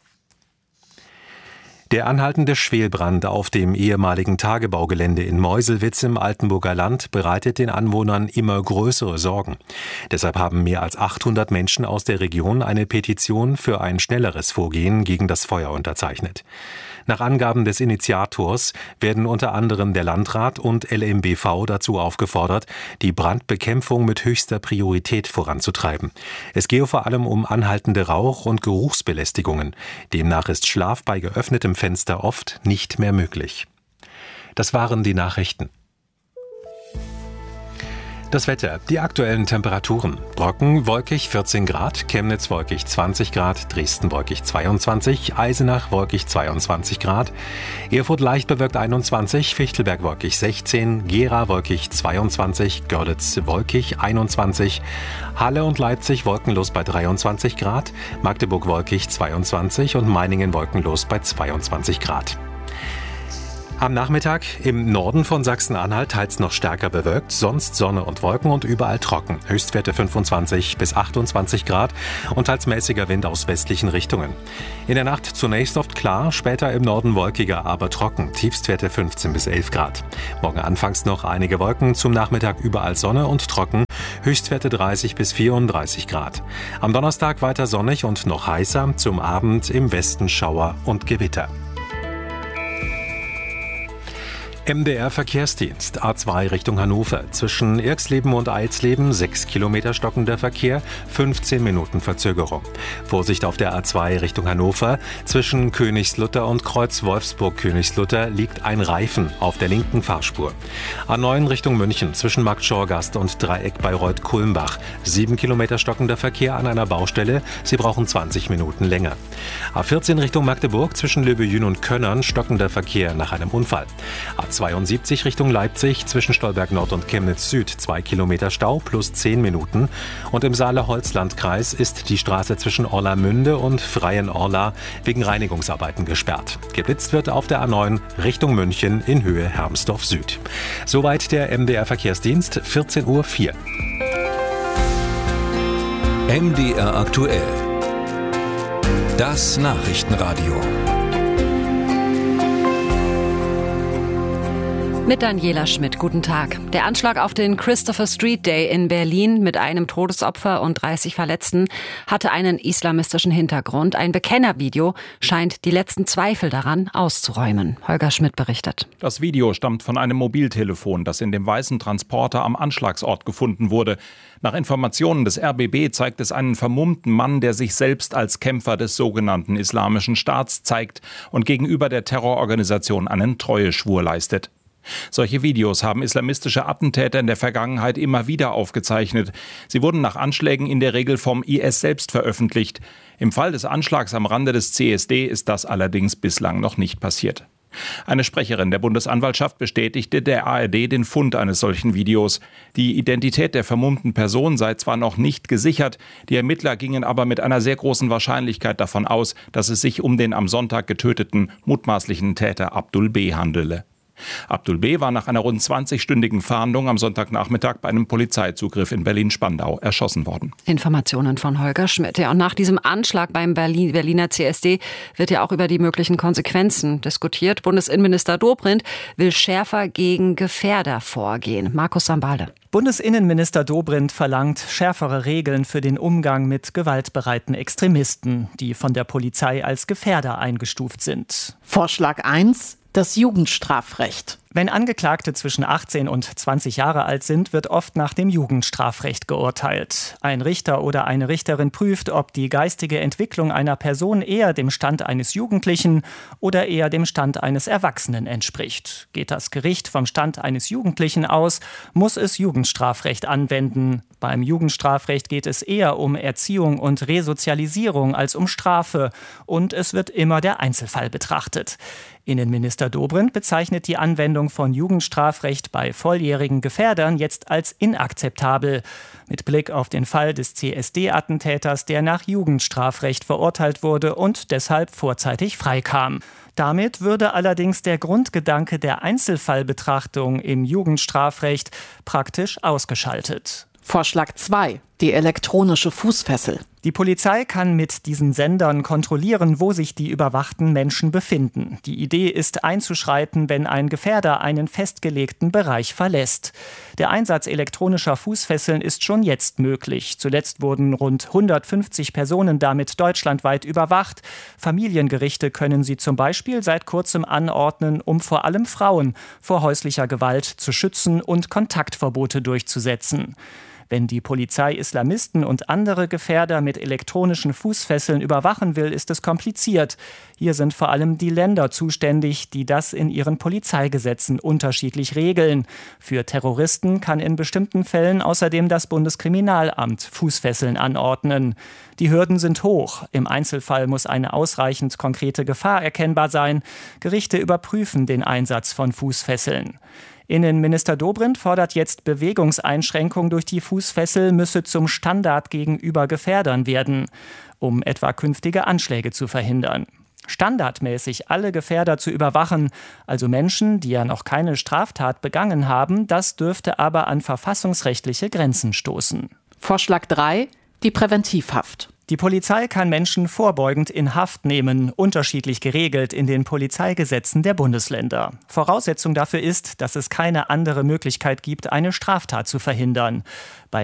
Speaker 3: Der anhaltende Schwelbrand auf dem ehemaligen Tagebaugelände in Meuselwitz im Altenburger Land bereitet den Anwohnern immer größere Sorgen. Deshalb haben mehr als achthundert Menschen aus der Region eine Petition für ein schnelleres Vorgehen gegen das Feuer unterzeichnet. Nach Angaben des Initiators werden unter anderem der Landrat und L M B V dazu aufgefordert, die Brandbekämpfung mit höchster Priorität voranzutreiben. Es gehe vor allem um anhaltende Rauch- und Geruchsbelästigungen. Demnach ist Schlaf bei geöffnetem Fenster oft nicht mehr möglich. Das waren die Nachrichten. Das Wetter, die aktuellen Temperaturen. Brocken wolkig vierzehn Grad, Chemnitz wolkig zwanzig Grad, Dresden wolkig zweiundzwanzig, Eisenach wolkig zweiundzwanzig Grad, Erfurt leicht bewölkt einundzwanzig, Fichtelberg wolkig sechzehn, Gera wolkig zweiundzwanzig, Görlitz wolkig einundzwanzig, Halle und Leipzig wolkenlos bei dreiundzwanzig Grad, Magdeburg wolkig zweiundzwanzig und Meiningen wolkenlos bei zweiundzwanzig Grad. Am Nachmittag im Norden von Sachsen-Anhalt teils noch stärker bewölkt, sonst Sonne und Wolken und überall trocken. Höchstwerte fünfundzwanzig bis achtundzwanzig Grad und teils mäßiger Wind aus westlichen Richtungen. In der Nacht zunächst oft klar, später im Norden wolkiger, aber trocken. Tiefstwerte fünfzehn bis elf Grad. Morgen anfangs noch einige Wolken, zum Nachmittag überall Sonne und trocken. Höchstwerte dreißig bis vierunddreißig Grad. Am Donnerstag weiter sonnig und noch heißer, zum Abend im Westen Schauer und Gewitter. M D R-Verkehrsdienst, A zwei Richtung Hannover. Zwischen Irxleben und Eilsleben sechs Kilometer stockender Verkehr, fünfzehn Minuten Verzögerung. Vorsicht auf der A zwei Richtung Hannover. Zwischen Königslutter und Kreuz Wolfsburg-Königslutter liegt ein Reifen auf der linken Fahrspur. A neun Richtung München. Zwischen Markt Schorgast und Dreieck Bayreuth-Kulmbach. sieben Kilometer stockender Verkehr an einer Baustelle. Sie brauchen zwanzig Minuten länger. A vierzehn Richtung Magdeburg. Zwischen Löbejün und Könnern stockender Verkehr nach einem Unfall. A zweiundsiebzig Richtung Leipzig, zwischen Stolberg Nord und Chemnitz Süd, zwei Kilometer Stau plus zehn Minuten. Und im Saale-Holzland-Kreis ist die Straße zwischen Orlamünde und Freien-Orla wegen Reinigungsarbeiten gesperrt. Geblitzt wird auf der A neun Richtung München in Höhe Hermsdorf Süd. Soweit der M D R-Verkehrsdienst, vierzehn Uhr vier.
Speaker 4: M D R aktuell. Das Nachrichtenradio.
Speaker 2: Mit Daniela Schmidt, guten Tag. Der Anschlag auf den Christopher Street Day in Berlin mit einem Todesopfer und dreißig Verletzten hatte einen islamistischen Hintergrund. Ein Bekennervideo scheint die letzten Zweifel daran auszuräumen. Holger Schmidt berichtet.
Speaker 6: Das Video stammt von einem Mobiltelefon, das in dem weißen Transporter am Anschlagsort gefunden wurde. Nach Informationen des R B B zeigt es einen vermummten Mann, der sich selbst als Kämpfer des sogenannten Islamischen Staats zeigt und gegenüber der Terrororganisation einen Treueschwur leistet. Solche Videos haben islamistische Attentäter in der Vergangenheit immer wieder aufgezeichnet. Sie wurden nach Anschlägen in der Regel vom I S selbst veröffentlicht. Im Fall des Anschlags am Rande des C S D ist das allerdings bislang noch nicht passiert. Eine Sprecherin der Bundesanwaltschaft bestätigte der A R D den Fund eines solchen Videos. Die Identität der vermummten Person sei zwar noch nicht gesichert, die Ermittler gingen aber mit einer sehr großen Wahrscheinlichkeit davon aus, dass es sich um den am Sonntag getöteten mutmaßlichen Täter Abdul B. handele. Abdul B. war nach einer rund zwanzigstündigen Fahndung am Sonntagnachmittag bei einem Polizeizugriff in Berlin-Spandau erschossen worden.
Speaker 2: Informationen von Holger Schmidt. Ja, und nach diesem Anschlag beim Berlin, Berliner C S D wird ja auch über die möglichen Konsequenzen diskutiert. Bundesinnenminister Dobrindt will schärfer gegen Gefährder vorgehen. Markus Sambalde.
Speaker 18: Bundesinnenminister Dobrindt verlangt schärfere Regeln für den Umgang mit gewaltbereiten Extremisten, die von der Polizei als Gefährder eingestuft sind.
Speaker 19: Vorschlag eins. Das Jugendstrafrecht.
Speaker 18: Wenn Angeklagte zwischen achtzehn und zwanzig Jahre alt sind, wird oft nach dem Jugendstrafrecht geurteilt. Ein Richter oder eine Richterin prüft, ob die geistige Entwicklung einer Person eher dem Stand eines Jugendlichen oder eher dem Stand eines Erwachsenen entspricht. Geht das Gericht vom Stand eines Jugendlichen aus, muss es Jugendstrafrecht anwenden. Beim Jugendstrafrecht geht es eher um Erziehung und Resozialisierung als um Strafe. Und es wird immer der Einzelfall betrachtet. Innenminister Dobrindt bezeichnet die Anwendung von Jugendstrafrecht bei volljährigen Gefährdern jetzt als inakzeptabel. Mit Blick auf den Fall des C S D-Attentäters, der nach Jugendstrafrecht verurteilt wurde und deshalb vorzeitig freikam. Damit würde allerdings der Grundgedanke der Einzelfallbetrachtung im Jugendstrafrecht praktisch ausgeschaltet.
Speaker 19: Vorschlag zwei. Die elektronische Fußfessel.
Speaker 18: Die Polizei kann mit diesen Sendern kontrollieren, wo sich die überwachten Menschen befinden. Die Idee ist, einzuschreiten, wenn ein Gefährder einen festgelegten Bereich verlässt. Der Einsatz elektronischer Fußfesseln ist schon jetzt möglich. Zuletzt wurden rund hundertfünfzig Personen damit deutschlandweit überwacht. Familiengerichte können sie zum Beispiel seit kurzem anordnen, um vor allem Frauen vor häuslicher Gewalt zu schützen und Kontaktverbote durchzusetzen. Wenn die Polizei Islamisten und andere Gefährder mit elektronischen Fußfesseln überwachen will, ist es kompliziert. Hier sind vor allem die Länder zuständig, die das in ihren Polizeigesetzen unterschiedlich regeln. Für Terroristen kann in bestimmten Fällen außerdem das Bundeskriminalamt Fußfesseln anordnen. Die Hürden sind hoch. Im Einzelfall muss eine ausreichend konkrete Gefahr erkennbar sein. Gerichte überprüfen den Einsatz von Fußfesseln. Innenminister Dobrindt fordert jetzt, Bewegungseinschränkung durch die Fußfessel müsse zum Standard gegenüber Gefährdern werden, um etwa künftige Anschläge zu verhindern. Standardmäßig alle Gefährder zu überwachen, also Menschen, die ja noch keine Straftat begangen haben, das dürfte aber an verfassungsrechtliche Grenzen stoßen.
Speaker 19: Vorschlag drei. Die Präventivhaft.
Speaker 18: Die Polizei kann Menschen vorbeugend in Haft nehmen, unterschiedlich geregelt in den Polizeigesetzen der Bundesländer. Voraussetzung dafür ist, dass es keine andere Möglichkeit gibt, eine Straftat zu verhindern. Bei